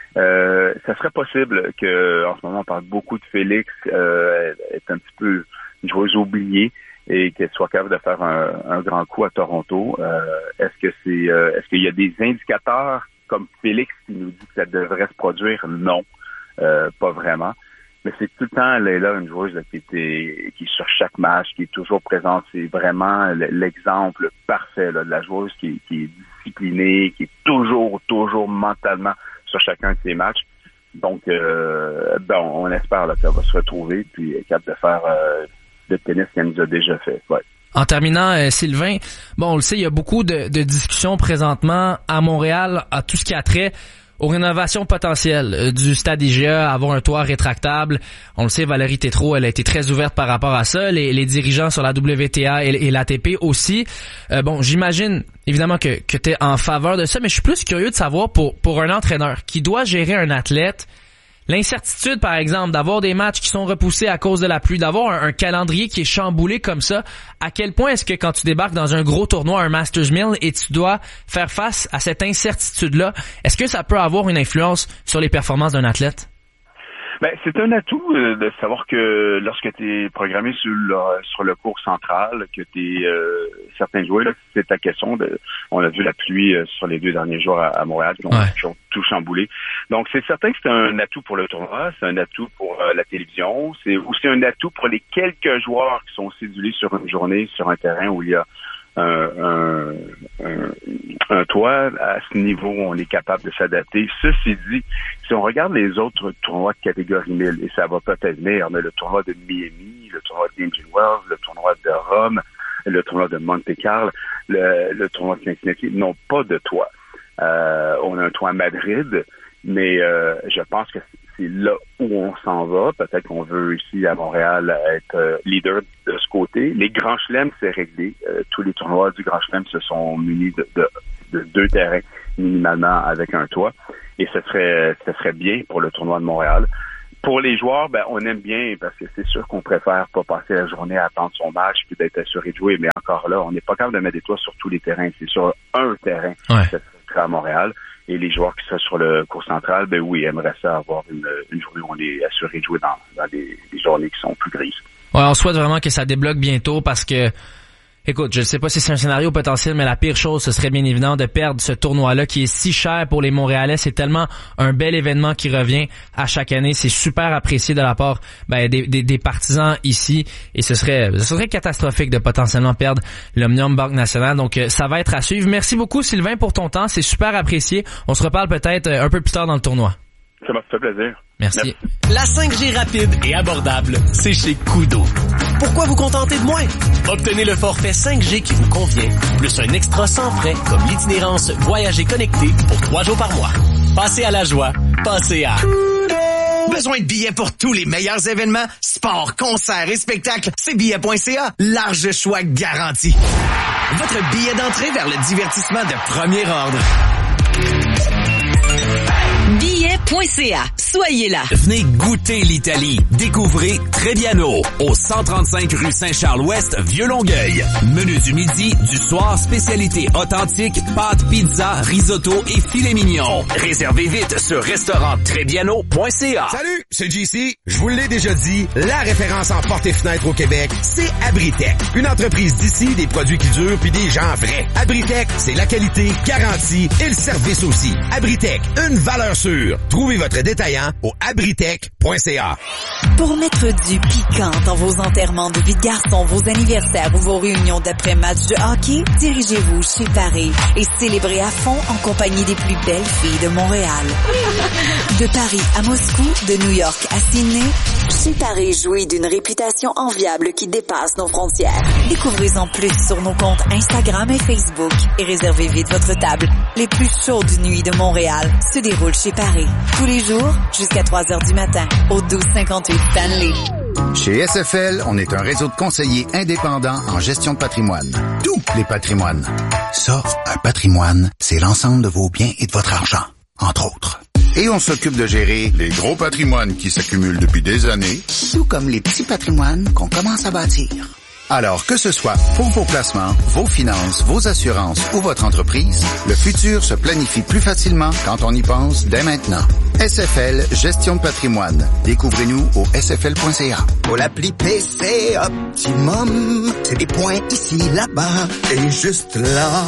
[SPEAKER 25] Euh, ça serait possible que, en ce moment, on parle beaucoup de Félix, euh, elle est un petit peu une joueuse oubliée et qu'elle soit capable de faire un, un grand coup à Toronto. Euh, est-ce que c'est, euh, est-ce qu'il y a des indicateurs comme Félix qui nous dit que ça devrait se produire? Non, euh, pas vraiment. Mais c'est tout le temps, elle est là, une joueuse là, qui était, qui est sur chaque match, qui est toujours présente. C'est vraiment l'exemple parfait là, de la joueuse qui, qui est disciplinée, qui est toujours, toujours mentalement sur chacun de ses matchs. Donc, euh, ben, on espère là, qu'elle va se retrouver puis être capable de faire euh, le tennis qu'elle nous a déjà fait. Ouais.
[SPEAKER 1] En terminant, euh, Sylvain, bon, on le sait, il y a beaucoup de, de discussions présentement à Montréal à tout ce qui a trait aux rénovations potentielles euh, du stade I G A, avoir un toit rétractable. On le sait, Valérie Tétrault, elle a été très ouverte par rapport à ça. Les, les dirigeants sur la W T A et, et l'A T P aussi. Euh, bon, j'imagine évidemment que, que tu es en faveur de ça, mais je suis plus curieux de savoir pour, pour un entraîneur qui doit gérer un athlète, l'incertitude, par exemple, d'avoir des matchs qui sont repoussés à cause de la pluie, d'avoir un, un calendrier qui est chamboulé comme ça, à quel point est-ce que quand tu débarques dans un gros tournoi, un Masters mille, et tu dois faire face à cette incertitude-là, est-ce que ça peut avoir une influence sur les performances d'un athlète?
[SPEAKER 25] Ben, c'est un atout euh, de savoir que lorsque tu es programmé sur le, sur le cours central, que tu es euh, certains joueurs, là, c'est ta question. De, on a vu la pluie euh, sur les deux derniers jours à, à Montréal, qui ont, ouais. qui ont tout chamboulé. Donc, c'est certain que c'est un atout pour le tournoi, c'est un atout pour euh, la télévision, c'est aussi un atout pour les quelques joueurs qui sont cédulés sur une journée, sur un terrain où il y a un, un, un, un toit. À ce niveau, on est capable de s'adapter. Ceci dit, si on regarde les autres tournois de catégorie mille, et ça va peut-être venir, mais le tournoi de Miami, le tournoi d'Indian Wells, le tournoi de Rome, le tournoi de Monte Carlo, le, le tournoi de Cincinnati n'ont pas de toit. Euh, on a un toit à Madrid, mais euh, je pense que c'est là où on s'en va. Peut-être qu'on veut ici à Montréal être euh, leader de ce côté. Les Grands Chelems, c'est réglé. Euh, tous les tournois du Grand Chelem se sont munis de, de, de deux terrains minimalement avec un toit. Et ce serait, ce serait bien pour le tournoi de Montréal. Pour les joueurs, ben on aime bien parce que c'est sûr qu'on préfère pas passer la journée à attendre son match puis d'être assuré de jouer. Mais encore là, on n'est pas capable de mettre des toits sur tous les terrains. C'est sur un terrain
[SPEAKER 1] ouais.
[SPEAKER 25] qui serait à Montréal. Et les joueurs qui sont sur le cours central, ben oui, aimeraient ça avoir une, une journée où on est assuré de jouer dans, dans des, des journées qui sont plus grises.
[SPEAKER 1] Ouais, on souhaite vraiment que ça débloque bientôt parce que, écoute, je ne sais pas si c'est un scénario potentiel, mais la pire chose, ce serait bien évident de perdre ce tournoi-là qui est si cher pour les Montréalais. C'est tellement un bel événement qui revient à chaque année. C'est super apprécié de la part ben, des, des, des partisans ici. Et ce serait, ce serait catastrophique de potentiellement perdre l'Omnium Banque Nationale. Donc, ça va être à suivre. Merci beaucoup, Sylvain, pour ton temps. C'est super apprécié. On se reparle peut-être un peu plus tard dans le tournoi.
[SPEAKER 25] Ça m'a fait plaisir.
[SPEAKER 1] Merci.
[SPEAKER 24] Merci. La cinq G rapide et abordable, c'est chez Koodo. Pourquoi vous contenter de moins? Obtenez le forfait cinq G qui vous convient, plus un extra sans frais comme l'itinérance Voyager connecté pour trois jours par mois. Passez à la joie, passez à...
[SPEAKER 11] Besoin de billets pour tous les meilleurs événements, sports, concerts et spectacles? C'est billets point c a. Large choix garanti. Votre billet d'entrée vers le divertissement de premier ordre.
[SPEAKER 12] billets point c a. Soyez là.
[SPEAKER 4] Venez goûter l'Italie. Découvrez Trebbiano au cent trente-cinq rue Saint-Charles-Ouest, Vieux-Longueuil. Menu du midi, du soir, spécialité authentique, pâtes, pizza, risotto et filet mignon. Réservez vite sur restaurant trebbiano point c a.
[SPEAKER 5] Salut, c'est J C. Je vous l'ai déjà dit, la référence en portes et fenêtres au Québec, c'est Abritech. Une entreprise d'ici, des produits qui durent puis des gens vrais. Abritech, c'est la qualité, garantie et le service aussi. Abritech, une valeur sûre. Trouvez votre détaillant au abritech point c a.
[SPEAKER 21] Pour mettre du piquant dans vos enterrements de vie de garçon, vos anniversaires ou vos réunions d'après-match de hockey, dirigez-vous chez Paris et célébrez à fond en compagnie des plus belles filles de Montréal. De Paris à Moscou, de New York à Sydney, chez Paris jouit d'une réputation enviable qui dépasse nos frontières. Découvrez-en plus sur nos comptes Instagram et Facebook et réservez vite votre table. Les plus chaudes nuits de Montréal se déroulent chez Paris. Tous les jours, jusqu'à trois heures du matin, au douze cinquante-huit Stanley.
[SPEAKER 10] Chez S F L, on est un réseau de conseillers indépendants en gestion de patrimoine. Tous les patrimoines. Ça, un patrimoine, c'est l'ensemble de vos biens et de votre argent, entre autres. Et on s'occupe de gérer les gros patrimoines qui s'accumulent depuis des années, tout comme les petits patrimoines qu'on commence à bâtir. Alors, que ce soit pour vos placements, vos finances, vos assurances ou votre entreprise, le futur se planifie plus facilement quand on y pense dès maintenant. S F L Gestion de patrimoine. Découvrez-nous au s f l point c a.
[SPEAKER 7] Pour l'appli P C Optimum, c'est des points ici, là-bas et juste là.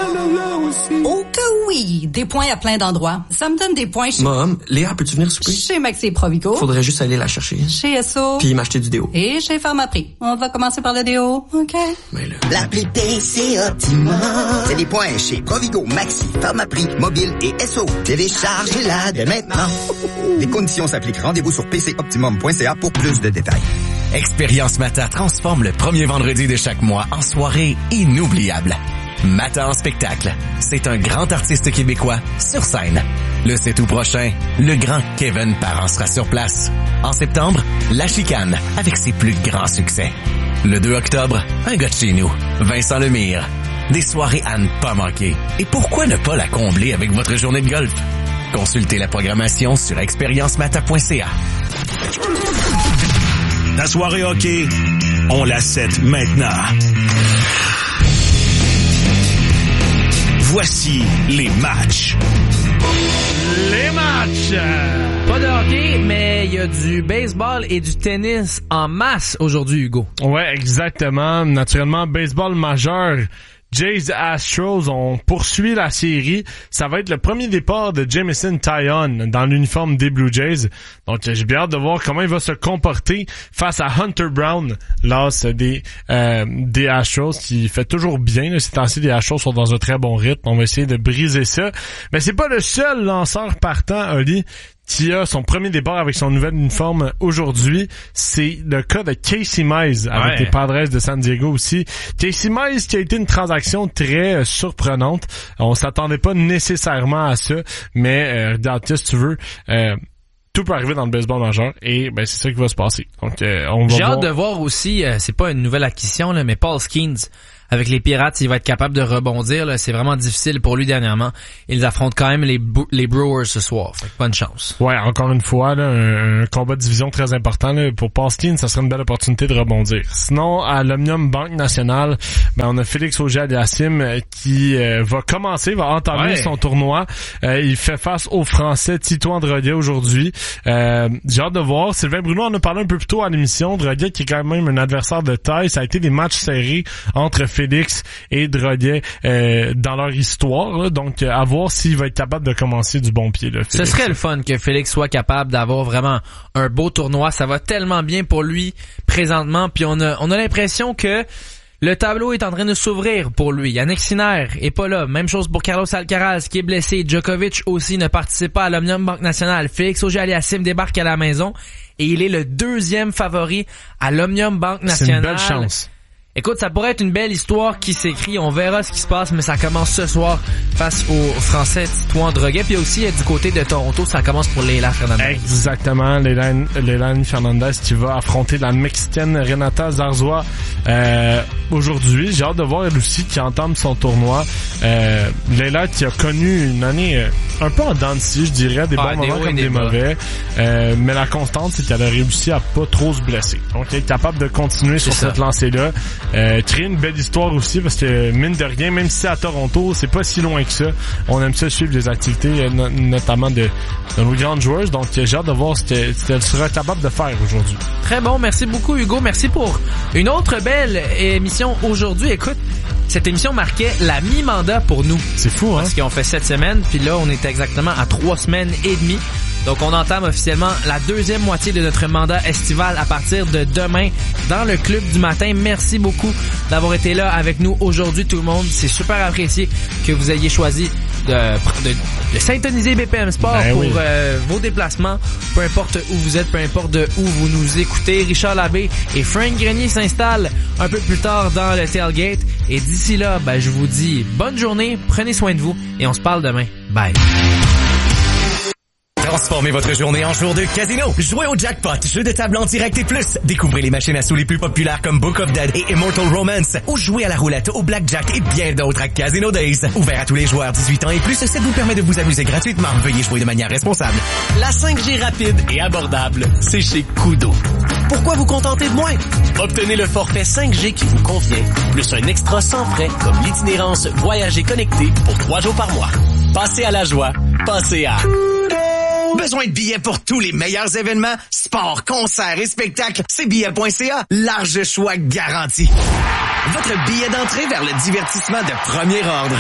[SPEAKER 6] Oh que oui! Des points à plein d'endroits. Ça me donne des points chez...
[SPEAKER 8] Mom, Léa, peux-tu venir souper?
[SPEAKER 6] Chez Maxi Provigo.
[SPEAKER 8] Faudrait juste aller la chercher.
[SPEAKER 6] Chez S O.
[SPEAKER 8] Puis m'acheter du déo.
[SPEAKER 6] Et chez Pharmaprix. On va commencer par le déo, OK?
[SPEAKER 8] Mais là...
[SPEAKER 7] L'appli P C Optimum, c'est des points chez Provigo, Maxi, Pharmaprix, Mobile et S O. Téléchargez-la dès maintenant. Les conditions s'appliquent. Rendez-vous sur p c optimum point c a pour plus de détails.
[SPEAKER 24] Expérience Mata transforme le premier vendredi de chaque mois en soirée inoubliable. Mata en spectacle. C'est un grand artiste québécois sur scène. Le sept août prochain, le grand Kevin Parent sera sur place. En septembre, La Chicane avec ses plus grands succès. Le deux octobre, un gars de chez nous, Vincent Lemire. Des soirées à ne pas manquer. Et pourquoi ne pas la combler avec votre journée de golf? Consultez la programmation sur expérience mata point c a.
[SPEAKER 16] Ta soirée hockey, on la set maintenant. Voici les matchs.
[SPEAKER 3] Les matchs!
[SPEAKER 1] Pas de hockey, mais il y a du baseball et du tennis en masse aujourd'hui, Hugo.
[SPEAKER 3] Ouais, exactement. Naturellement, baseball majeur Jays Astros, on poursuit la série. Ça va être le premier départ de Jameson Taillon dans l'uniforme des Blue Jays. Donc, j'ai bien hâte de voir comment il va se comporter face à Hunter Brown, l'as des, euh, des Astros, qui fait toujours bien. Là, ces temps-ci, les Astros sont dans un très bon rythme. On va essayer de briser ça. Mais c'est pas le seul lanceur partant, Oli, qui a son premier départ avec son nouvel uniforme aujourd'hui. C'est le cas de Casey Mize avec ouais. les Padres de San Diego aussi. Casey Mize qui a été une transaction très euh, surprenante. On s'attendait pas nécessairement à ça, mais euh, regarde, si tu veux... Euh, tout peut arriver dans le baseball majeur et ben c'est ça qui va se passer. Donc euh, on va
[SPEAKER 1] J'ai
[SPEAKER 3] voir...
[SPEAKER 1] hâte de voir aussi, euh, c'est pas une nouvelle acquisition là, mais Paul Skeens avec les Pirates, il va être capable de rebondir là, c'est vraiment difficile pour lui dernièrement. Ils affrontent quand même les Bo- les Brewers ce soir. Fait que bonne chance.
[SPEAKER 3] Ouais, encore une fois là, un, un combat de division très important là, pour Paul Skeens, ça serait une belle opportunité de rebondir. Sinon à l'Omnium Banque Nationale, ben on a Félix Auger-Aliassime euh, qui euh, va commencer, va entamer ouais. son tournoi. Euh, il fait face au Français Tito Androdier aujourd'hui. Euh, j'ai hâte de voir. Sylvain Bruno en a parlé un peu plus tôt à l'émission. Droguet qui est quand même un adversaire de taille. Ça a été des matchs serrés entre Félix et Droguet euh, dans leur histoire. Là. Donc, à voir s'il va être capable de commencer du bon pied. Là,
[SPEAKER 1] Ce serait le fun que Félix soit capable d'avoir vraiment un beau tournoi. Ça va tellement bien pour lui présentement. Puis on a, on a l'impression que le tableau est en train de s'ouvrir pour lui. Yannick Sinner est pas là. Même chose pour Carlos Alcaraz qui est blessé. Djokovic aussi ne participe pas à l'Omnium Banque Nationale. Félix Auger-Aliassime débarque à la maison et il est le deuxième favori à l'Omnium Banque Nationale.
[SPEAKER 3] C'est une belle chance.
[SPEAKER 1] Écoute, ça pourrait être une belle histoire qui s'écrit. On verra ce qui se passe, mais ça commence ce soir face aux Français Tito Androdier. Puis aussi, du côté de Toronto, ça commence pour Leila Fernandez.
[SPEAKER 3] Exactement, Leila Fernandez qui va affronter la Mexicaine Renata Zarzois euh, aujourd'hui. J'ai hâte de voir elle aussi qui entame son tournoi. Euh, Leila qui a connu une année euh, un peu en dents de scie, je dirais, des ah, bons des moments comme des, des mauvais. Euh, mais la constante, c'est qu'elle a réussi à pas trop se blesser. Donc, elle est capable de continuer c'est sur ça. Cette lancée-là. Euh, créer une belle histoire aussi parce que mine de rien, même si c'est à Toronto, c'est pas si loin que ça. On aime ça suivre les activités no- notamment de, de nos grandes joueuses, donc j'ai hâte de voir ce qu'elle, ce qu'elle sera capable de faire aujourd'hui.
[SPEAKER 1] Très bon, merci beaucoup Hugo, merci pour une autre belle émission aujourd'hui. Écoute, cette émission marquait la mi-mandat pour nous.
[SPEAKER 3] C'est fou, hein?
[SPEAKER 1] Parce qu'on fait sept semaines, puis là on est exactement à trois semaines et demie. Donc on entame officiellement la deuxième moitié de notre mandat estival à partir de demain dans le club du matin. Merci beaucoup d'avoir été là avec nous aujourd'hui tout le monde. C'est super apprécié que vous ayez choisi de, de, de syntoniser B P M Sport ben pour oui. euh, vos déplacements. Peu importe où vous êtes, peu importe de où vous nous écoutez. Richard Labbé et Frank Grenier s'installent un peu plus tard dans le tailgate. Et d'ici là, ben, je vous dis bonne journée, prenez soin de vous et on se parle demain. Bye.
[SPEAKER 11] Transformez votre journée en jour de casino. Jouez au jackpot, jeu de table en direct et plus. Découvrez les machines à sous les plus populaires comme Book of Dead et Immortal Romance. Ou jouez à la roulette, au blackjack et bien d'autres à Casino Days. Ouvert à tous les joueurs dix-huit ans et plus, ça vous permet de vous amuser gratuitement. Veuillez jouer de manière responsable.
[SPEAKER 24] La cinq G rapide et abordable, c'est chez Kudo. Pourquoi vous contenter de moins? Obtenez le forfait cinq G qui vous convient, plus un extra sans frais comme l'itinérance Voyager connecté pour trois jours par mois. Passez à la joie, passez à...
[SPEAKER 11] Besoin de billets pour tous les meilleurs événements, sports, concerts et spectacles? C'est billets point c a. Large choix garanti. Votre billet d'entrée vers le divertissement de premier ordre.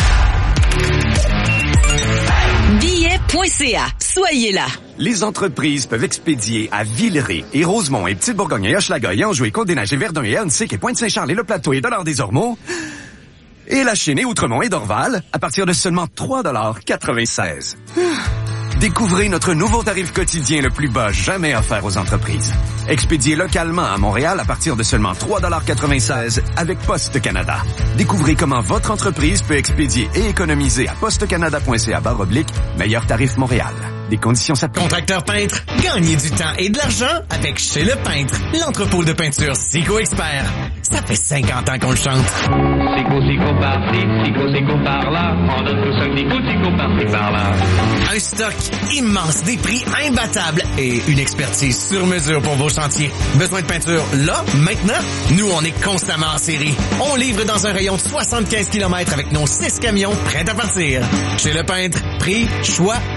[SPEAKER 21] billets point c a. Soyez là.
[SPEAKER 2] Les entreprises peuvent expédier à Villeray et Rosemont et Petite-Bourgogne et Hochelaga et Anjou et Côte-des-Neiges et Verdun et Annecy et Pointe-Saint-Charles et Le Plateau et Dollard-des-Ormeaux et la Chênaie, Outremont et Dorval à partir de seulement trois dollars quatre-vingt-seize. Découvrez notre nouveau tarif quotidien le plus bas jamais offert aux entreprises. Expédié localement à Montréal à partir de seulement trois dollars quatre-vingt-seize avec Poste Canada. Découvrez comment votre entreprise peut expédier et économiser à postecanada point c a barre oblique meilleur tarif Montréal. Des conditions s'appliquent.
[SPEAKER 11] Contracteur peintre, gagnez du temps et de l'argent avec Chez le Peintre, l'entrepôt de peinture Sico Expert. Ça fait cinquante ans qu'on le chante.
[SPEAKER 9] Sico, Sico par-ci, Sico, Sico par-là. On donne tous un petit coup, Sico par-ci, par-là.
[SPEAKER 11] Un stock immense, des prix imbattables et une expertise sur mesure pour vos chantiers. Besoin de peinture là, maintenant? Nous, on est constamment en série. On livre dans un rayon de soixante-quinze kilomètres avec nos six camions prêts à partir. Chez le Peintre, prix, choix,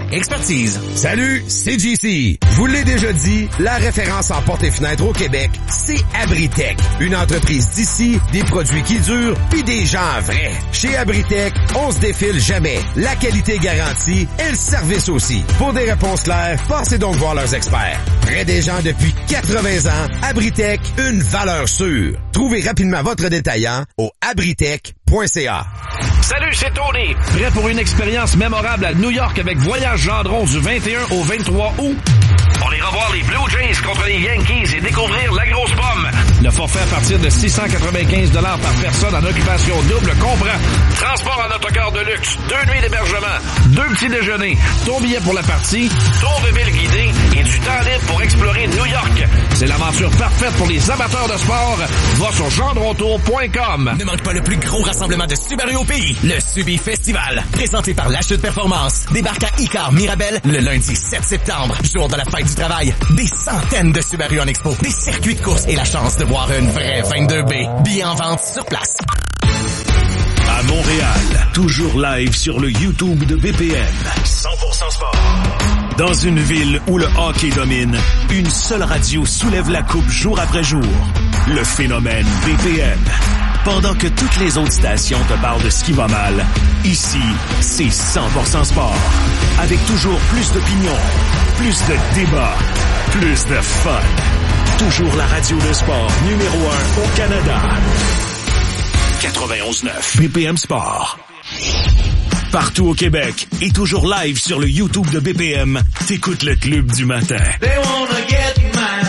[SPEAKER 11] expertise.
[SPEAKER 5] Salut, c'est J C. Je vous l'ai déjà dit, la référence en portes et fenêtres au Québec, c'est Abritech. Une entreprise d'ici, des produits qui durent, puis des gens vrais. Chez Abritech, on se défile jamais. La qualité garantie et le service aussi. Pour des réponses claires, passez donc voir leurs experts. Près des gens depuis quatre-vingts ans, Abritech, une valeur sûre. Trouvez rapidement votre détaillant au abritech point c a.
[SPEAKER 13] Salut, c'est Tony. Prêt pour une expérience mémorable à New York avec Voyage Gendron du vingt et un au vingt-trois août? On ira voir les Blue Jays contre les Yankees et découvrir la grosse pomme. Le forfait à partir de six cent quatre-vingt-quinze dollars par personne en occupation double comprend transport en autocar de luxe, deux nuits d'hébergement, deux petits déjeuners, ton billet pour la partie, tour de ville guidé et du temps libre pour explorer New York. C'est l'aventure parfaite pour les amateurs de sport. Va sur gendrontour point com.
[SPEAKER 11] Ne manque pas le plus gros rassemblement de Subaru au pays, le Subi Festival. Présenté par l'achat de performance. Débarque à Icar Mirabel le lundi sept septembre, jour de la fête du travail. Des centaines de Subaru en expo, des circuits de course et la chance de voir une vraie vingt-deux B. Billets en vente sur place.
[SPEAKER 16] À Montréal, toujours live sur le YouTube de B P M. cent pour cent sport. Dans une ville où le hockey domine, une seule radio soulève la coupe jour après jour. Le phénomène B P M. Pendant que toutes les autres stations te parlent de ce qui va mal, ici, c'est cent pour cent sport. Avec toujours plus d'opinions, plus de débats, plus de fun. Toujours la radio de sport numéro un au Canada. quatre-vingt-onze neuf B P M Sport. Partout au Québec et toujours live sur le YouTube de B P M, t'écoutes le Club du matin.
[SPEAKER 14] They wanna get mine.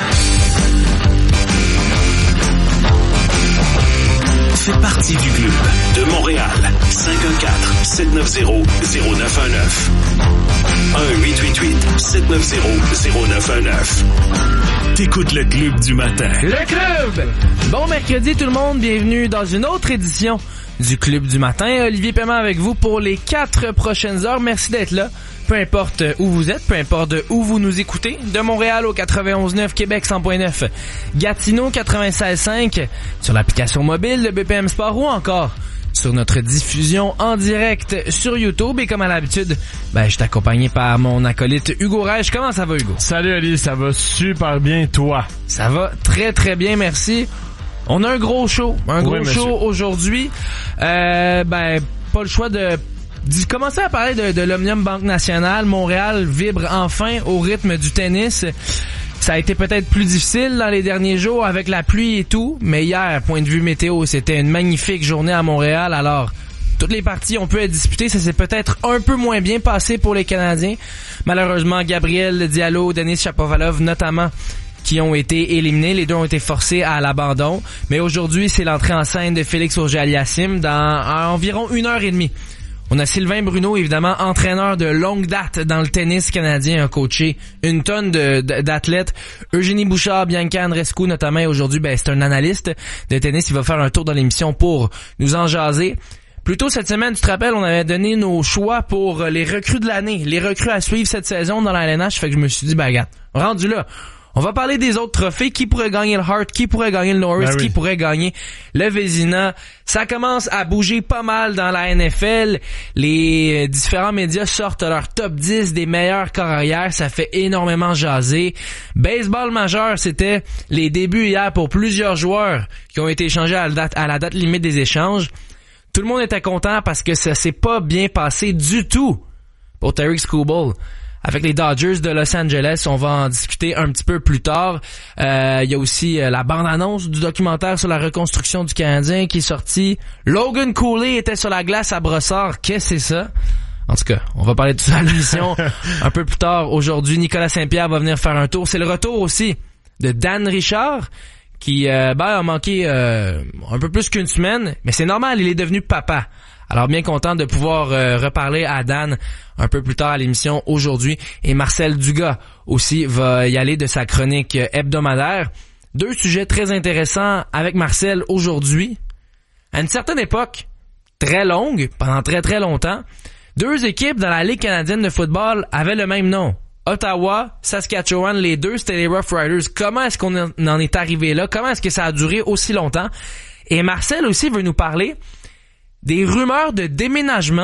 [SPEAKER 16] Fais partie du club de Montréal. cinq un quatre, sept neuf zéro, zéro neuf un neuf. un huit huit huit, sept neuf zéro, zéro neuf un neuf. T'écoutes le Club du matin.
[SPEAKER 1] Le Club! Bon mercredi tout le monde, bienvenue dans une autre édition du Club du matin. Olivier Paiement avec vous pour les quatre prochaines heures. Merci d'être là. Peu importe où vous êtes, peu importe où vous nous écoutez. De Montréal au quatre-vingt-onze neuf, Québec cent point neuf, Gatineau quatre-vingt-seize cinq, sur l'application mobile de B P M Sport ou encore sur notre diffusion en direct sur YouTube. Et comme à l'habitude, ben, je suis accompagné par mon acolyte Hugo Reich. Comment ça va, Hugo?
[SPEAKER 3] Salut, Ali. Ça va super bien, toi?
[SPEAKER 1] Ça va très, très bien, merci. On a un gros show. Un gros
[SPEAKER 3] oui,
[SPEAKER 1] show aujourd'hui. Euh, ben, pas le choix de commencer à parler de, de l'Omnium Banque Nationale. Montréal vibre enfin au rythme du tennis. Ça a été peut-être plus difficile dans les derniers jours avec la pluie et tout, mais hier, point de vue météo, c'était une magnifique journée à Montréal. Alors, toutes les parties ont pu être disputées. Ça s'est peut-être un peu moins bien passé pour les Canadiens. Malheureusement, Gabriel Diallo, Denis Shapovalov notamment, qui ont été éliminés. Les deux ont été forcés à l'abandon. Mais aujourd'hui, c'est l'entrée en scène de Félix Auger-Aliassime dans environ une heure et demie. On a Sylvain Bruno, évidemment, entraîneur de longue date dans le tennis canadien, a coaché une tonne de, de, d'athlètes. Eugénie Bouchard, Bianca Andreescu notamment, et aujourd'hui, ben, c'est un analyste de tennis. Il va faire un tour dans l'émission pour nous en jaser. Plus tôt cette semaine, tu te rappelles, on avait donné nos choix pour les recrues de l'année, les recrues à suivre cette saison dans la L N H. Fait que je me suis dit, ben, regarde, rendu là, on va parler des autres trophées. Qui pourrait gagner le Hart? Qui pourrait gagner le Norris? Ben oui. Qui pourrait gagner le Vézina? Ça commence à bouger pas mal dans la N F L. Les différents médias sortent leur top dix des meilleurs carrières. Ça fait énormément jaser. Baseball majeur, c'était les débuts hier pour plusieurs joueurs qui ont été échangés à la date, à la date limite des échanges. Tout le monde était content parce que ça s'est pas bien passé du tout pour Tarik Skubal. Avec les Dodgers de Los Angeles, on va en discuter un petit peu plus tard. Euh, il y a aussi euh, la bande-annonce du documentaire sur la reconstruction du Canadien qui est sorti. Logan Cooley était sur la glace à Brossard. Qu'est-ce que c'est ça? En tout cas, on va parler de tout ça à l'émission un peu plus tard. Aujourd'hui, Nicolas Saint-Pierre va venir faire un tour. C'est le retour aussi de Dan Richard qui euh, ben, a manqué euh, un peu plus qu'une semaine. Mais c'est normal, il est devenu papa. Alors bien content de pouvoir euh, reparler à Dan un peu plus tard à l'émission aujourd'hui. Et Marcel Dugas aussi va y aller de sa chronique hebdomadaire. Deux sujets très intéressants avec Marcel aujourd'hui. À une certaine époque, très longue, pendant très très longtemps, deux équipes dans la Ligue canadienne de football avaient le même nom. Ottawa, Saskatchewan, les deux, c'était les Rough Riders. Comment est-ce qu'on en est arrivé là? Comment est-ce que ça a duré aussi longtemps? Et Marcel aussi veut nous parler des rumeurs de déménagement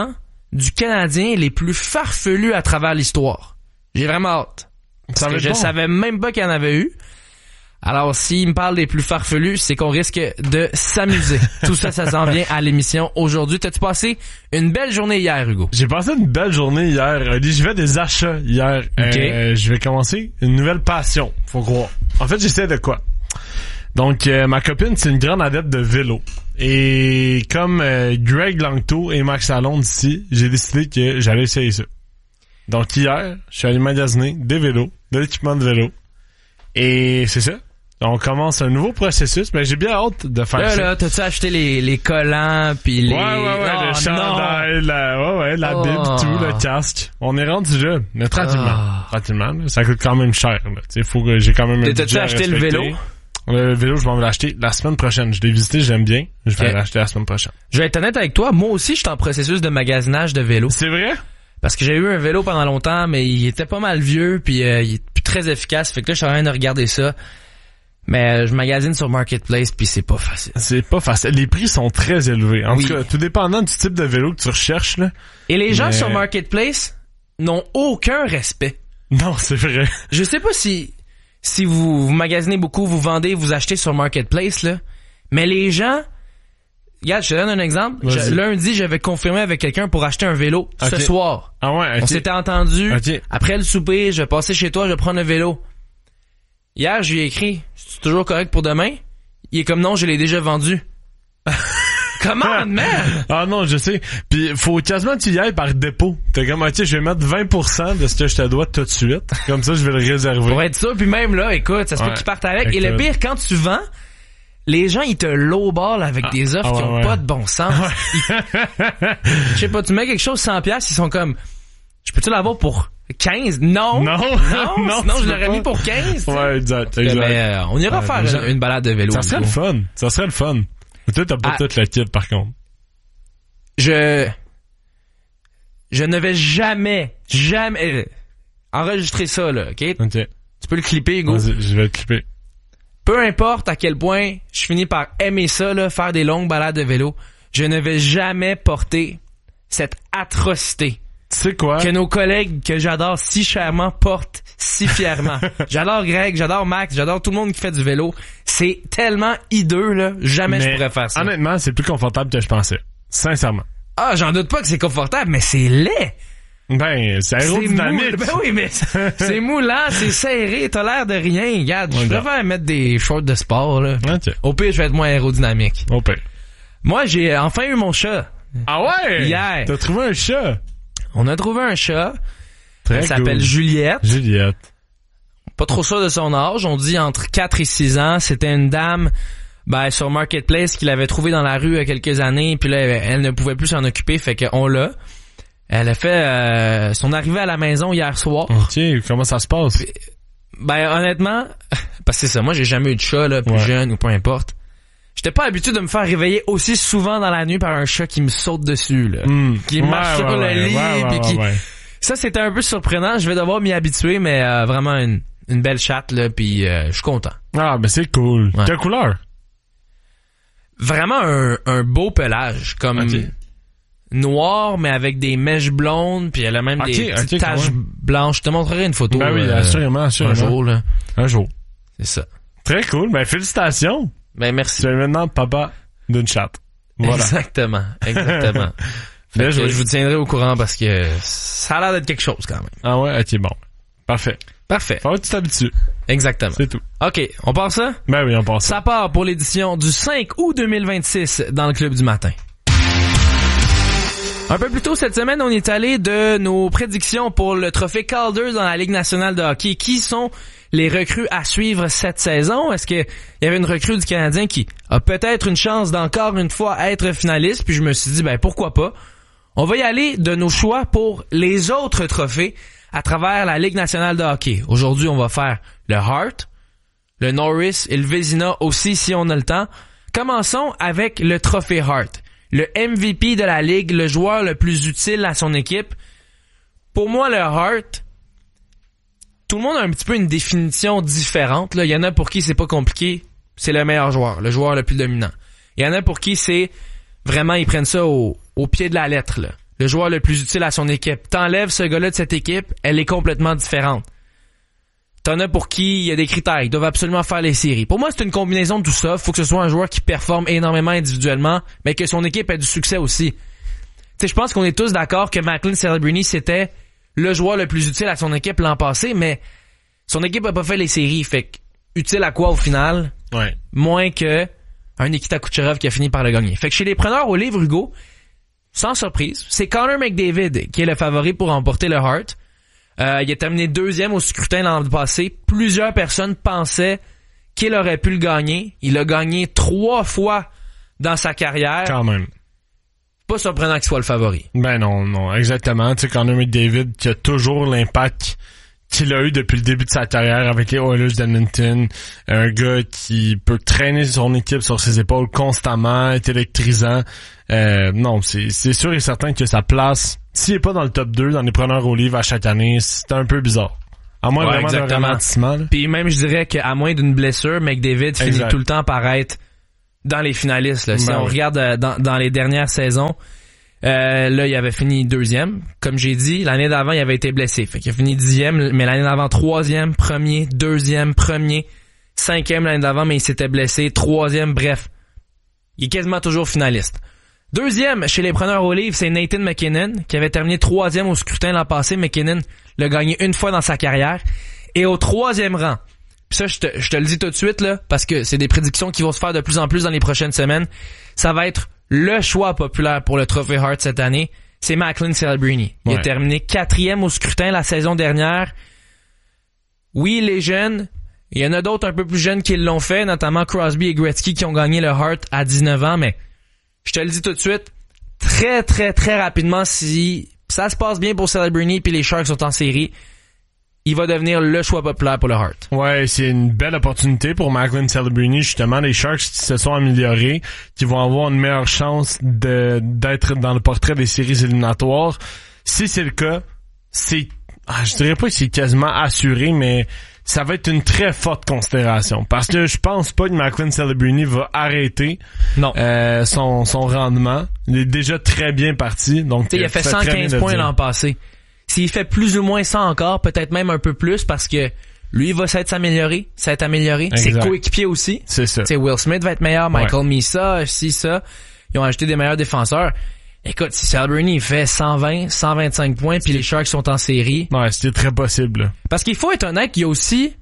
[SPEAKER 1] du Canadien les plus farfelus à travers l'histoire. J'ai vraiment hâte. Parce
[SPEAKER 3] Ça va
[SPEAKER 1] que
[SPEAKER 3] être
[SPEAKER 1] je
[SPEAKER 3] bon.
[SPEAKER 1] savais même pas qu'il y en avait eu. Alors, s'il me parle des plus farfelus, c'est qu'on risque de s'amuser. Tout ça, ça s'en vient à l'émission aujourd'hui. T'as-tu passé une belle journée hier, Hugo?
[SPEAKER 3] J'ai passé une belle journée hier. Euh, J'ai fait des achats hier.
[SPEAKER 1] Ok.
[SPEAKER 3] Euh, je vais commencer une nouvelle passion, faut croire. En fait, j'essaie de quoi? Donc, euh, ma copine, c'est une grande adepte de vélo. Et comme euh, Greg Langto et Max Lalonde ici, j'ai décidé que j'allais essayer ça. Donc, hier, je suis allé magasiner des vélos, de l'équipement de vélo. Et c'est ça. On commence un nouveau processus, mais j'ai bien hâte de faire
[SPEAKER 1] Là,
[SPEAKER 3] ça.
[SPEAKER 1] là, t'as-tu acheté les, les collants pis les...
[SPEAKER 3] Ouais, ouais, ouais,
[SPEAKER 1] Oh,
[SPEAKER 3] le chandail, la, ouais, ouais, la
[SPEAKER 1] Oh.
[SPEAKER 3] bible, tout, le casque. On est rendu là, mais tranquillement.
[SPEAKER 1] Ah.
[SPEAKER 3] Tranquillement, là, ça coûte quand même cher, là. Tu sais, faut que j'ai quand même un
[SPEAKER 1] T'as-tu
[SPEAKER 3] budget à
[SPEAKER 1] acheté le
[SPEAKER 3] respecter.
[SPEAKER 1] vélo?
[SPEAKER 3] Le vélo, je vais me l'acheter la semaine prochaine. Je l'ai visité, j'aime bien. Je vais
[SPEAKER 1] Ok.
[SPEAKER 3] l'acheter la semaine prochaine.
[SPEAKER 1] Je vais être honnête avec toi, moi aussi, je suis en processus de magasinage de vélo.
[SPEAKER 3] C'est vrai?
[SPEAKER 1] Parce que j'ai eu un vélo pendant longtemps, mais il était pas mal vieux, puis euh, il est plus très efficace. Fait que là, je suis en train de regarder ça. Mais euh, je magasine sur Marketplace, puis c'est pas facile.
[SPEAKER 3] C'est pas facile. Les prix sont très élevés. En
[SPEAKER 1] Oui.
[SPEAKER 3] tout cas, tout dépendant du type de vélo que tu recherches, là.
[SPEAKER 1] Et les gens
[SPEAKER 3] Mais-
[SPEAKER 1] sur Marketplace n'ont aucun respect.
[SPEAKER 3] Non, c'est vrai.
[SPEAKER 1] Je sais pas si si vous, vous magasinez beaucoup, vous vendez, vous achetez sur Marketplace, là, mais les gens... Regarde, je te donne un exemple.
[SPEAKER 3] Vas-y.
[SPEAKER 1] Je- lundi, j'avais confirmé avec quelqu'un pour acheter un vélo ce
[SPEAKER 3] Ok.
[SPEAKER 1] soir.
[SPEAKER 3] Ah ouais, ok.
[SPEAKER 1] On s'était entendu.
[SPEAKER 3] Ok.
[SPEAKER 1] Après le souper, je vais passer chez toi, je vais prendre le vélo. Hier, je lui ai écrit, c'est toujours correct pour demain? Il est comme non, je l'ai déjà vendu. Comment, man?
[SPEAKER 3] Ah non, je sais. Puis faut quasiment que tu y ailles par dépôt. T'es comme, ok, je vais mettre vingt pour cent de ce que je te dois tout de suite. Comme ça, je vais le réserver.
[SPEAKER 1] Pour être sûr, puis même là, écoute, ça se peut
[SPEAKER 3] Ouais.
[SPEAKER 1] qu'ils partent avec. Et le
[SPEAKER 3] Écoute.
[SPEAKER 1] pire, quand tu vends, les gens, ils te lowball avec
[SPEAKER 3] Ah,
[SPEAKER 1] des offres
[SPEAKER 3] ah ouais,
[SPEAKER 1] qui ont
[SPEAKER 3] ouais.
[SPEAKER 1] pas de bon sens. Je sais pas, tu mets quelque chose cent piastres, ils sont comme, je peux-tu l'avoir pour quinze? Non!
[SPEAKER 3] Non,
[SPEAKER 1] Non!
[SPEAKER 3] non,
[SPEAKER 1] sinon,
[SPEAKER 3] tu
[SPEAKER 1] je
[SPEAKER 3] peux
[SPEAKER 1] l'aurais
[SPEAKER 3] pas.
[SPEAKER 1] mis pour quinze.
[SPEAKER 3] Ouais, exact,
[SPEAKER 1] Mais,
[SPEAKER 3] exact.
[SPEAKER 1] euh, on ira
[SPEAKER 3] Ouais,
[SPEAKER 1] faire
[SPEAKER 3] déjà.
[SPEAKER 1] une, une balade de vélo.
[SPEAKER 3] Ça serait
[SPEAKER 1] Hugo.
[SPEAKER 3] le fun. Ça serait le fun. Mais toi, t'as pas
[SPEAKER 1] Ah.
[SPEAKER 3] tout le kit, par contre.
[SPEAKER 1] Je, je ne vais jamais, jamais euh, enregistrer ça, là, ok?
[SPEAKER 3] Ok.
[SPEAKER 1] Tu peux le clipper, Hugo.
[SPEAKER 3] Vas-y, je vais le clipper.
[SPEAKER 1] Peu importe à quel point je finis par aimer ça, là, faire des longues balades de vélo, je ne vais jamais porter cette atrocité
[SPEAKER 3] Tu sais quoi?
[SPEAKER 1] que nos collègues que j'adore si chèrement portent si fièrement. J'adore Greg, j'adore Max, j'adore tout le monde qui fait du vélo. C'est tellement hideux, là. Jamais
[SPEAKER 3] Mais
[SPEAKER 1] je pourrais faire ça.
[SPEAKER 3] Honnêtement, c'est plus confortable que je pensais. Sincèrement.
[SPEAKER 1] Ah, j'en doute pas que c'est confortable, mais c'est laid.
[SPEAKER 3] Ben, c'est aérodynamique.
[SPEAKER 1] C'est mou- Ben oui, mais c'est moulant, c'est serré, t'as l'air de rien. Regarde, je
[SPEAKER 3] Ouais,
[SPEAKER 1] préfère mettre des shorts de sport, là.
[SPEAKER 3] Ok.
[SPEAKER 1] Au pire, je vais être moins aérodynamique.
[SPEAKER 3] Au pire.
[SPEAKER 1] Moi, j'ai enfin eu mon chat.
[SPEAKER 3] Ah ouais?
[SPEAKER 1] Hier.
[SPEAKER 3] T'as trouvé un chat?
[SPEAKER 1] On a trouvé un chat.
[SPEAKER 3] Très
[SPEAKER 1] Elle s'appelle
[SPEAKER 3] cool.
[SPEAKER 1] Juliette.
[SPEAKER 3] Juliette.
[SPEAKER 1] Pas trop sûr de son âge. On dit entre quatre et six ans. C'était une dame, ben, sur Marketplace qui l'avait trouvée dans la rue il y a quelques années. Puis là, elle ne pouvait plus s'en occuper. Fait qu'on l'a. Elle a fait euh, son arrivée à la maison hier soir.
[SPEAKER 3] Ok, comment ça se passe?
[SPEAKER 1] Ben, honnêtement, parce que c'est ça. Moi, j'ai jamais eu de chat, là, plus
[SPEAKER 3] Ouais.
[SPEAKER 1] jeune ou peu importe. J'étais pas habitué de me faire réveiller aussi souvent dans la nuit par un chat qui me saute dessus, là.
[SPEAKER 3] Hmm.
[SPEAKER 1] Qui
[SPEAKER 3] Ouais,
[SPEAKER 1] marche sur
[SPEAKER 3] ouais,
[SPEAKER 1] le
[SPEAKER 3] ouais,
[SPEAKER 1] lit.
[SPEAKER 3] ouais,
[SPEAKER 1] puis
[SPEAKER 3] ouais,
[SPEAKER 1] qui...
[SPEAKER 3] ouais.
[SPEAKER 1] Ça, c'était un peu surprenant. Je vais devoir m'y habituer, mais euh, vraiment une, une belle chatte, là, puis euh, je suis content.
[SPEAKER 3] Ah, ben c'est cool.
[SPEAKER 1] Ouais.
[SPEAKER 3] Quelle couleur?
[SPEAKER 1] Vraiment un, un beau pelage, comme
[SPEAKER 3] Ok.
[SPEAKER 1] noir, mais avec des mèches blondes, puis elle a même
[SPEAKER 3] Ok,
[SPEAKER 1] des petites
[SPEAKER 3] ok, quand
[SPEAKER 1] taches
[SPEAKER 3] même.
[SPEAKER 1] blanches. Je te montrerai une photo.
[SPEAKER 3] Ben oui,
[SPEAKER 1] euh,
[SPEAKER 3] assurément, assurément.
[SPEAKER 1] Un jour, là.
[SPEAKER 3] Un jour.
[SPEAKER 1] C'est ça.
[SPEAKER 3] Très cool. Ben, félicitations.
[SPEAKER 1] Ben, merci.
[SPEAKER 3] Tu es maintenant papa d'une chatte. Voilà.
[SPEAKER 1] Exactement, exactement. Fait
[SPEAKER 3] Bien
[SPEAKER 1] que
[SPEAKER 3] joué.
[SPEAKER 1] je vous tiendrai au courant parce que ça a l'air d'être quelque chose quand même.
[SPEAKER 3] Ah ouais, ok, bon. Parfait.
[SPEAKER 1] Parfait.
[SPEAKER 3] Faut que tu t'habitues.
[SPEAKER 1] Exactement.
[SPEAKER 3] C'est tout.
[SPEAKER 1] OK, on part ça?
[SPEAKER 3] Ben oui, on passe ça.
[SPEAKER 1] Ça part pour l'édition du cinq août deux mille vingt-six dans le Club du matin. Un peu plus tôt cette semaine, on est allé de nos prédictions pour le trophée Calder dans la Ligue nationale de hockey. Qui sont les recrues à suivre cette saison? Est-ce qu'il y avait une recrue du Canadien qui a peut-être une chance d'encore une fois être finaliste? Puis je me suis dit, ben pourquoi pas? On va y aller de nos choix pour les autres trophées à travers la Ligue nationale de hockey. Aujourd'hui, on va faire le Hart, le Norris et le Vezina aussi si on a le temps. Commençons avec le trophée Hart. Le M V P de la Ligue, le joueur le plus utile à son équipe. Pour moi, le Hart, tout le monde a un petit peu une définition différente. Là. Il y en a pour qui c'est pas compliqué, c'est le meilleur joueur, le joueur le plus dominant. Il y en a pour qui c'est vraiment, ils prennent ça au, au pied de la lettre. Là. le joueur le plus utile à son équipe. T'enlèves ce gars-là de cette équipe, elle est complètement différente. T'en as pour qui il y a des critères, ils doivent absolument faire les séries. Pour moi, c'est une combinaison de tout ça. Faut que ce soit un joueur qui performe énormément individuellement, mais que son équipe ait du succès aussi. Tu sais, je pense qu'on est tous d'accord que Macklin Celebrini, c'était le joueur le plus utile à son équipe l'an passé, mais son équipe a pas fait les séries. Fait que, utile à quoi au final?
[SPEAKER 3] Ouais.
[SPEAKER 1] Moins que un Nikita Kucherov qui a fini par le gagner. Fait que chez les preneurs au livre, Hugo, sans surprise, c'est Connor McDavid qui est le favori pour remporter le Hart. Euh, il a terminé deuxième au scrutin l'an passé. Plusieurs personnes pensaient qu'il aurait pu le gagner. Il a gagné trois fois dans sa carrière.
[SPEAKER 3] Quand même.
[SPEAKER 1] Pas surprenant qu'il soit le favori.
[SPEAKER 3] Ben non, non, exactement. Tu sais, Connor McDavid qui a toujours l'impact qu'il a eu depuis le début de sa carrière avec les Oilers d'Edmonton. Un gars qui peut traîner son équipe sur ses épaules constamment, est électrisant. Euh, non, c'est, c'est sûr et certain que sa place, s'il est pas dans le top deux, dans les preneurs au livre à chaque année, c'est un peu bizarre. À moins
[SPEAKER 1] ouais,
[SPEAKER 3] vraiment d'un ralentissement.
[SPEAKER 1] Puis même, je dirais qu'à moins d'une blessure, McDavid finit exact. Tout le temps par être dans les finalistes. Là. Si ben on oui. regarde euh, dans, dans les dernières saisons, Euh, là, il avait fini deuxième. Comme j'ai dit, l'année d'avant, il avait été blessé. Fait qu'il a fini dixième, mais l'année d'avant, troisième, premier, deuxième, premier, cinquième l'année d'avant, mais il s'était blessé. Troisième, bref. Il est quasiment toujours finaliste. Deuxième, chez les preneurs au livre, c'est Nathan McKinnon, qui avait terminé troisième au scrutin l'an passé. McKinnon l'a gagné une fois dans sa carrière. Et au troisième rang, pis ça, je te, je te le dis tout de suite, là, parce que c'est des prédictions qui vont se faire de plus en plus dans les prochaines semaines, ça va être le choix populaire pour le Trophée Hart cette année, c'est Macklin Celebrini. Il ouais. a terminé quatrième au scrutin la saison dernière. Oui, les jeunes, il y en a d'autres un peu plus jeunes qui l'ont fait, notamment Crosby et Gretzky qui ont gagné le Hart à dix-neuf ans, mais je te le dis tout de suite, très très très rapidement, si ça se passe bien pour Celebrini puis les Sharks sont en série, il va devenir le choix populaire pour le Hart.
[SPEAKER 3] Ouais, c'est une belle opportunité pour Macklin Celebrini, justement. Les Sharks qui se sont améliorés, qui vont avoir une meilleure chance de d'être dans le portrait des séries éliminatoires. Si c'est le cas, c'est, ah, je dirais pas que c'est quasiment assuré, mais ça va être une très forte considération. Parce que je pense pas que Macklin Celebrini va arrêter
[SPEAKER 1] non.
[SPEAKER 3] Euh, son, son rendement. Il est déjà très bien parti. Donc,
[SPEAKER 1] il a fait cent quinze points l'an passé. S'il fait plus ou moins ça encore, peut-être même un peu plus, parce que lui, il va s'être s'améliorer, s'être amélioré. Ses coéquipiers aussi.
[SPEAKER 3] C'est ça.
[SPEAKER 1] T'sais, Will Smith va être meilleur, Michael ouais. Misa, si ça. Ils ont ajouté des meilleurs défenseurs. Écoute, si Celebrini il fait cent vingt, cent vingt-cinq points, puis les Sharks sont en série.
[SPEAKER 3] Ouais, c'était très possible.
[SPEAKER 1] Parce qu'il faut être honnête, il y a aussi,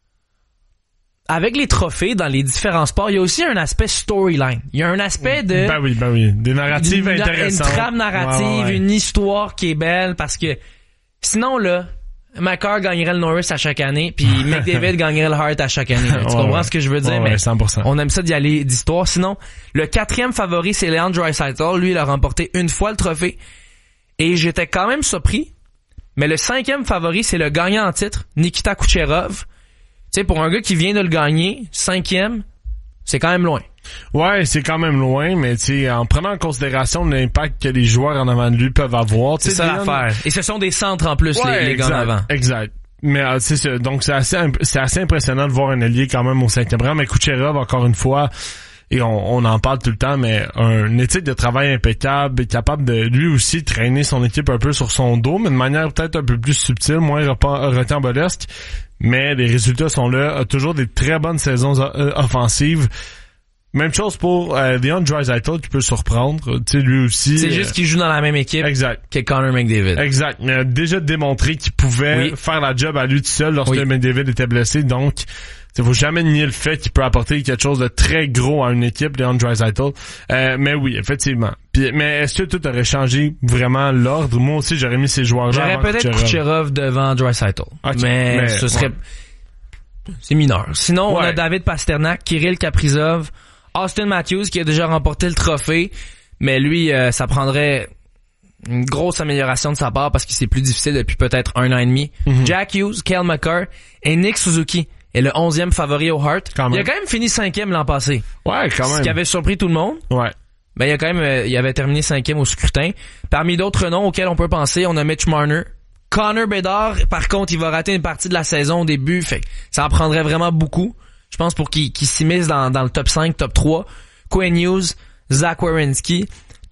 [SPEAKER 1] avec les trophées dans les différents sports, il y a aussi un aspect storyline. Il y a un aspect de...
[SPEAKER 3] Ben oui, ben oui. Des narratives
[SPEAKER 1] une,
[SPEAKER 3] intéressantes.
[SPEAKER 1] Une trame narrative, ouais, ouais. une histoire qui est belle, parce que sinon, là, McCarr gagnerait le Norris à chaque année, puis McDavid gagnerait le Hart à chaque année. Là. Tu ouais, comprends
[SPEAKER 3] ouais.
[SPEAKER 1] ce que je veux dire?
[SPEAKER 3] Ouais,
[SPEAKER 1] mais
[SPEAKER 3] cent pour cent.
[SPEAKER 1] On aime ça d'y aller d'histoire. Sinon, le quatrième favori, c'est Leon Draisaitl. Lui, il a remporté une fois le trophée. Et j'étais quand même surpris. Mais le cinquième favori, c'est le gagnant en titre, Nikita Kucherov. Tu sais, pour un gars qui vient de le gagner, cinquième, c'est quand même loin.
[SPEAKER 3] Ouais, c'est quand même loin, mais tu sais, en prenant en considération l'impact que les joueurs en avant de lui peuvent avoir.
[SPEAKER 1] C'est ça l'affaire. Et ce sont des centres en plus, ouais, les, les gars en avant.
[SPEAKER 3] Exact. Mais euh, c'est ça. Donc c'est assez, c'est assez impressionnant de voir un allié quand même au cinquième rang. Mais Kucherov, encore une fois, et on, on en parle tout le temps, mais un éthique de travail impeccable, est capable de lui aussi traîner son équipe un peu sur son dos, mais de manière peut-être un peu plus subtile, moins rocambolesque. Mais les résultats sont là. A toujours des très bonnes saisons euh, offensives. Même chose pour euh, Leon Draisaitl qui peut surprendre, tu sais, lui aussi.
[SPEAKER 1] C'est juste qu'il joue dans la même équipe
[SPEAKER 3] exact.
[SPEAKER 1] que Connor McDavid.
[SPEAKER 3] Exact. Mais il a déjà démontré qu'il pouvait oui. faire la job à lui tout seul lorsque oui. McDavid était blessé. Donc, il faut jamais nier le fait qu'il peut apporter quelque chose de très gros à une équipe, Leon Draisaitl. Euh, mais oui, effectivement. Puis, mais est-ce que tout aurait changé vraiment l'ordre? Moi aussi, j'aurais mis ces joueurs-là.
[SPEAKER 1] J'aurais
[SPEAKER 3] avant
[SPEAKER 1] peut-être
[SPEAKER 3] Kucherov.
[SPEAKER 1] Kucherov devant Draisaitl. Okay. Mais, mais ce serait... Ouais. C'est mineur. Sinon, ouais. on a David Pasternak, Kirill Kaprizov, Austin Matthews qui a déjà remporté le trophée, mais lui, euh, ça prendrait une grosse amélioration de sa part parce que c'est plus difficile depuis peut-être un an et demi. Mm-hmm. Jack Hughes, Cale Makar et Nick Suzuki est le onzième favori au Hart. Il a quand même fini cinquième l'an passé.
[SPEAKER 3] Ouais, quand même.
[SPEAKER 1] Ce qui avait surpris tout le monde.
[SPEAKER 3] Ouais.
[SPEAKER 1] Ben, il a quand même, euh, il avait terminé cinquième au scrutin. Parmi d'autres noms auxquels on peut penser, on a Mitch Marner. Connor Bedard, par contre, il va rater une partie de la saison au début, fait que ça en prendrait vraiment beaucoup. Je pense pour qu'il, qu'il s'immisce dans, dans le top cinq, top trois. Quinn Hughes, Zach Werenski.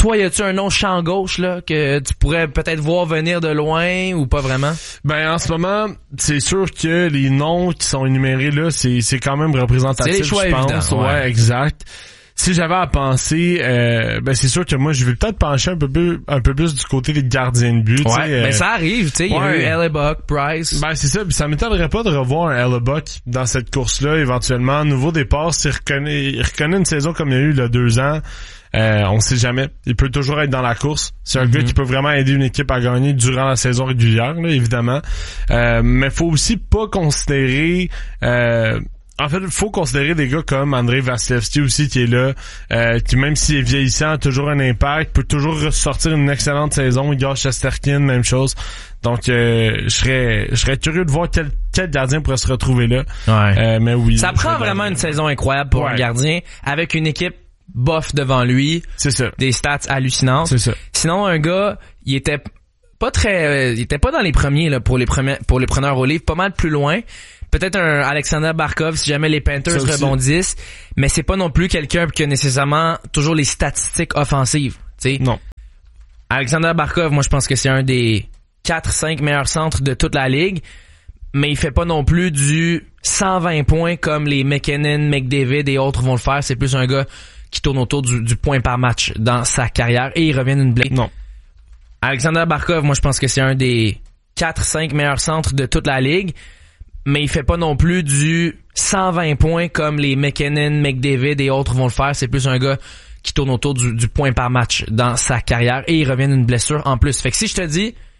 [SPEAKER 1] toi, y a-tu un nom champ gauche là que tu pourrais peut-être voir venir de loin ou pas vraiment?
[SPEAKER 3] Ben en ce moment, c'est sûr que les noms qui sont énumérés là, c'est c'est quand même représentatif,
[SPEAKER 1] c'est les choix
[SPEAKER 3] je pense.
[SPEAKER 1] évidents,
[SPEAKER 3] ouais.
[SPEAKER 1] ouais,
[SPEAKER 3] exact. Si j'avais à penser, euh, ben c'est sûr que moi je vais peut-être pencher un peu plus, un peu plus du côté des gardiens de but.
[SPEAKER 1] Ouais,
[SPEAKER 3] euh,
[SPEAKER 1] ben ça arrive, tu sais. Il y a eu Hellebuck, Price.
[SPEAKER 3] Ben c'est ça. Puis ça m'étonnerait pas de revoir un Hellebuck dans cette course-là éventuellement. Nouveau départ, s'il reconnaît, il reconnaît une saison comme il y a eu il y a deux ans. Euh, on sait jamais. Il peut toujours être dans la course. C'est un mm-hmm. gars qui peut vraiment aider une équipe à gagner durant la saison régulière, là, évidemment. Euh, mais faut aussi pas considérer. Euh, En fait, il faut considérer des gars comme Andrei Vasilevskiy aussi qui est là, euh, qui même s'il est vieillissant a toujours un impact, peut toujours ressortir une excellente saison. Igor Shesterkin, même chose. Donc, euh, je serais, je serais curieux de voir quel, quel gardien pourrait se retrouver là.
[SPEAKER 1] Ouais.
[SPEAKER 3] Euh, mais oui.
[SPEAKER 1] Ça prend vraiment une saison incroyable pour ouais. un gardien avec une équipe bof devant lui.
[SPEAKER 3] C'est ça.
[SPEAKER 1] Des stats hallucinantes.
[SPEAKER 3] C'est ça.
[SPEAKER 1] Sinon, un gars, il était pas très, euh, il était pas dans les premiers là pour les premiers, pour les preneurs au livre, pas mal plus loin. Peut-être un Alexander Barkov si jamais les Panthers rebondissent, mais c'est pas non plus quelqu'un qui a nécessairement toujours les statistiques offensives, tu sais.
[SPEAKER 3] Non.
[SPEAKER 1] Alexander Barkov, moi je pense que c'est un des quatre cinq meilleurs centres de toute la ligue, mais il fait pas non plus du cent vingt points comme les McKinnon, McDavid et autres vont le faire. C'est plus un gars qui tourne autour du, du point par match dans sa carrière et il revient d'une blessure.
[SPEAKER 3] Non.
[SPEAKER 1] Alexander Barkov, moi je pense que c'est un des quatre cinq meilleurs centres de toute la ligue, mais il fait pas non plus du cent vingt points comme les McKinnon, McDavid et autres vont le faire. C'est plus un gars qui tourne autour du, du point par match dans sa carrière et il revient d'une blessure en plus. Fait que si je te dis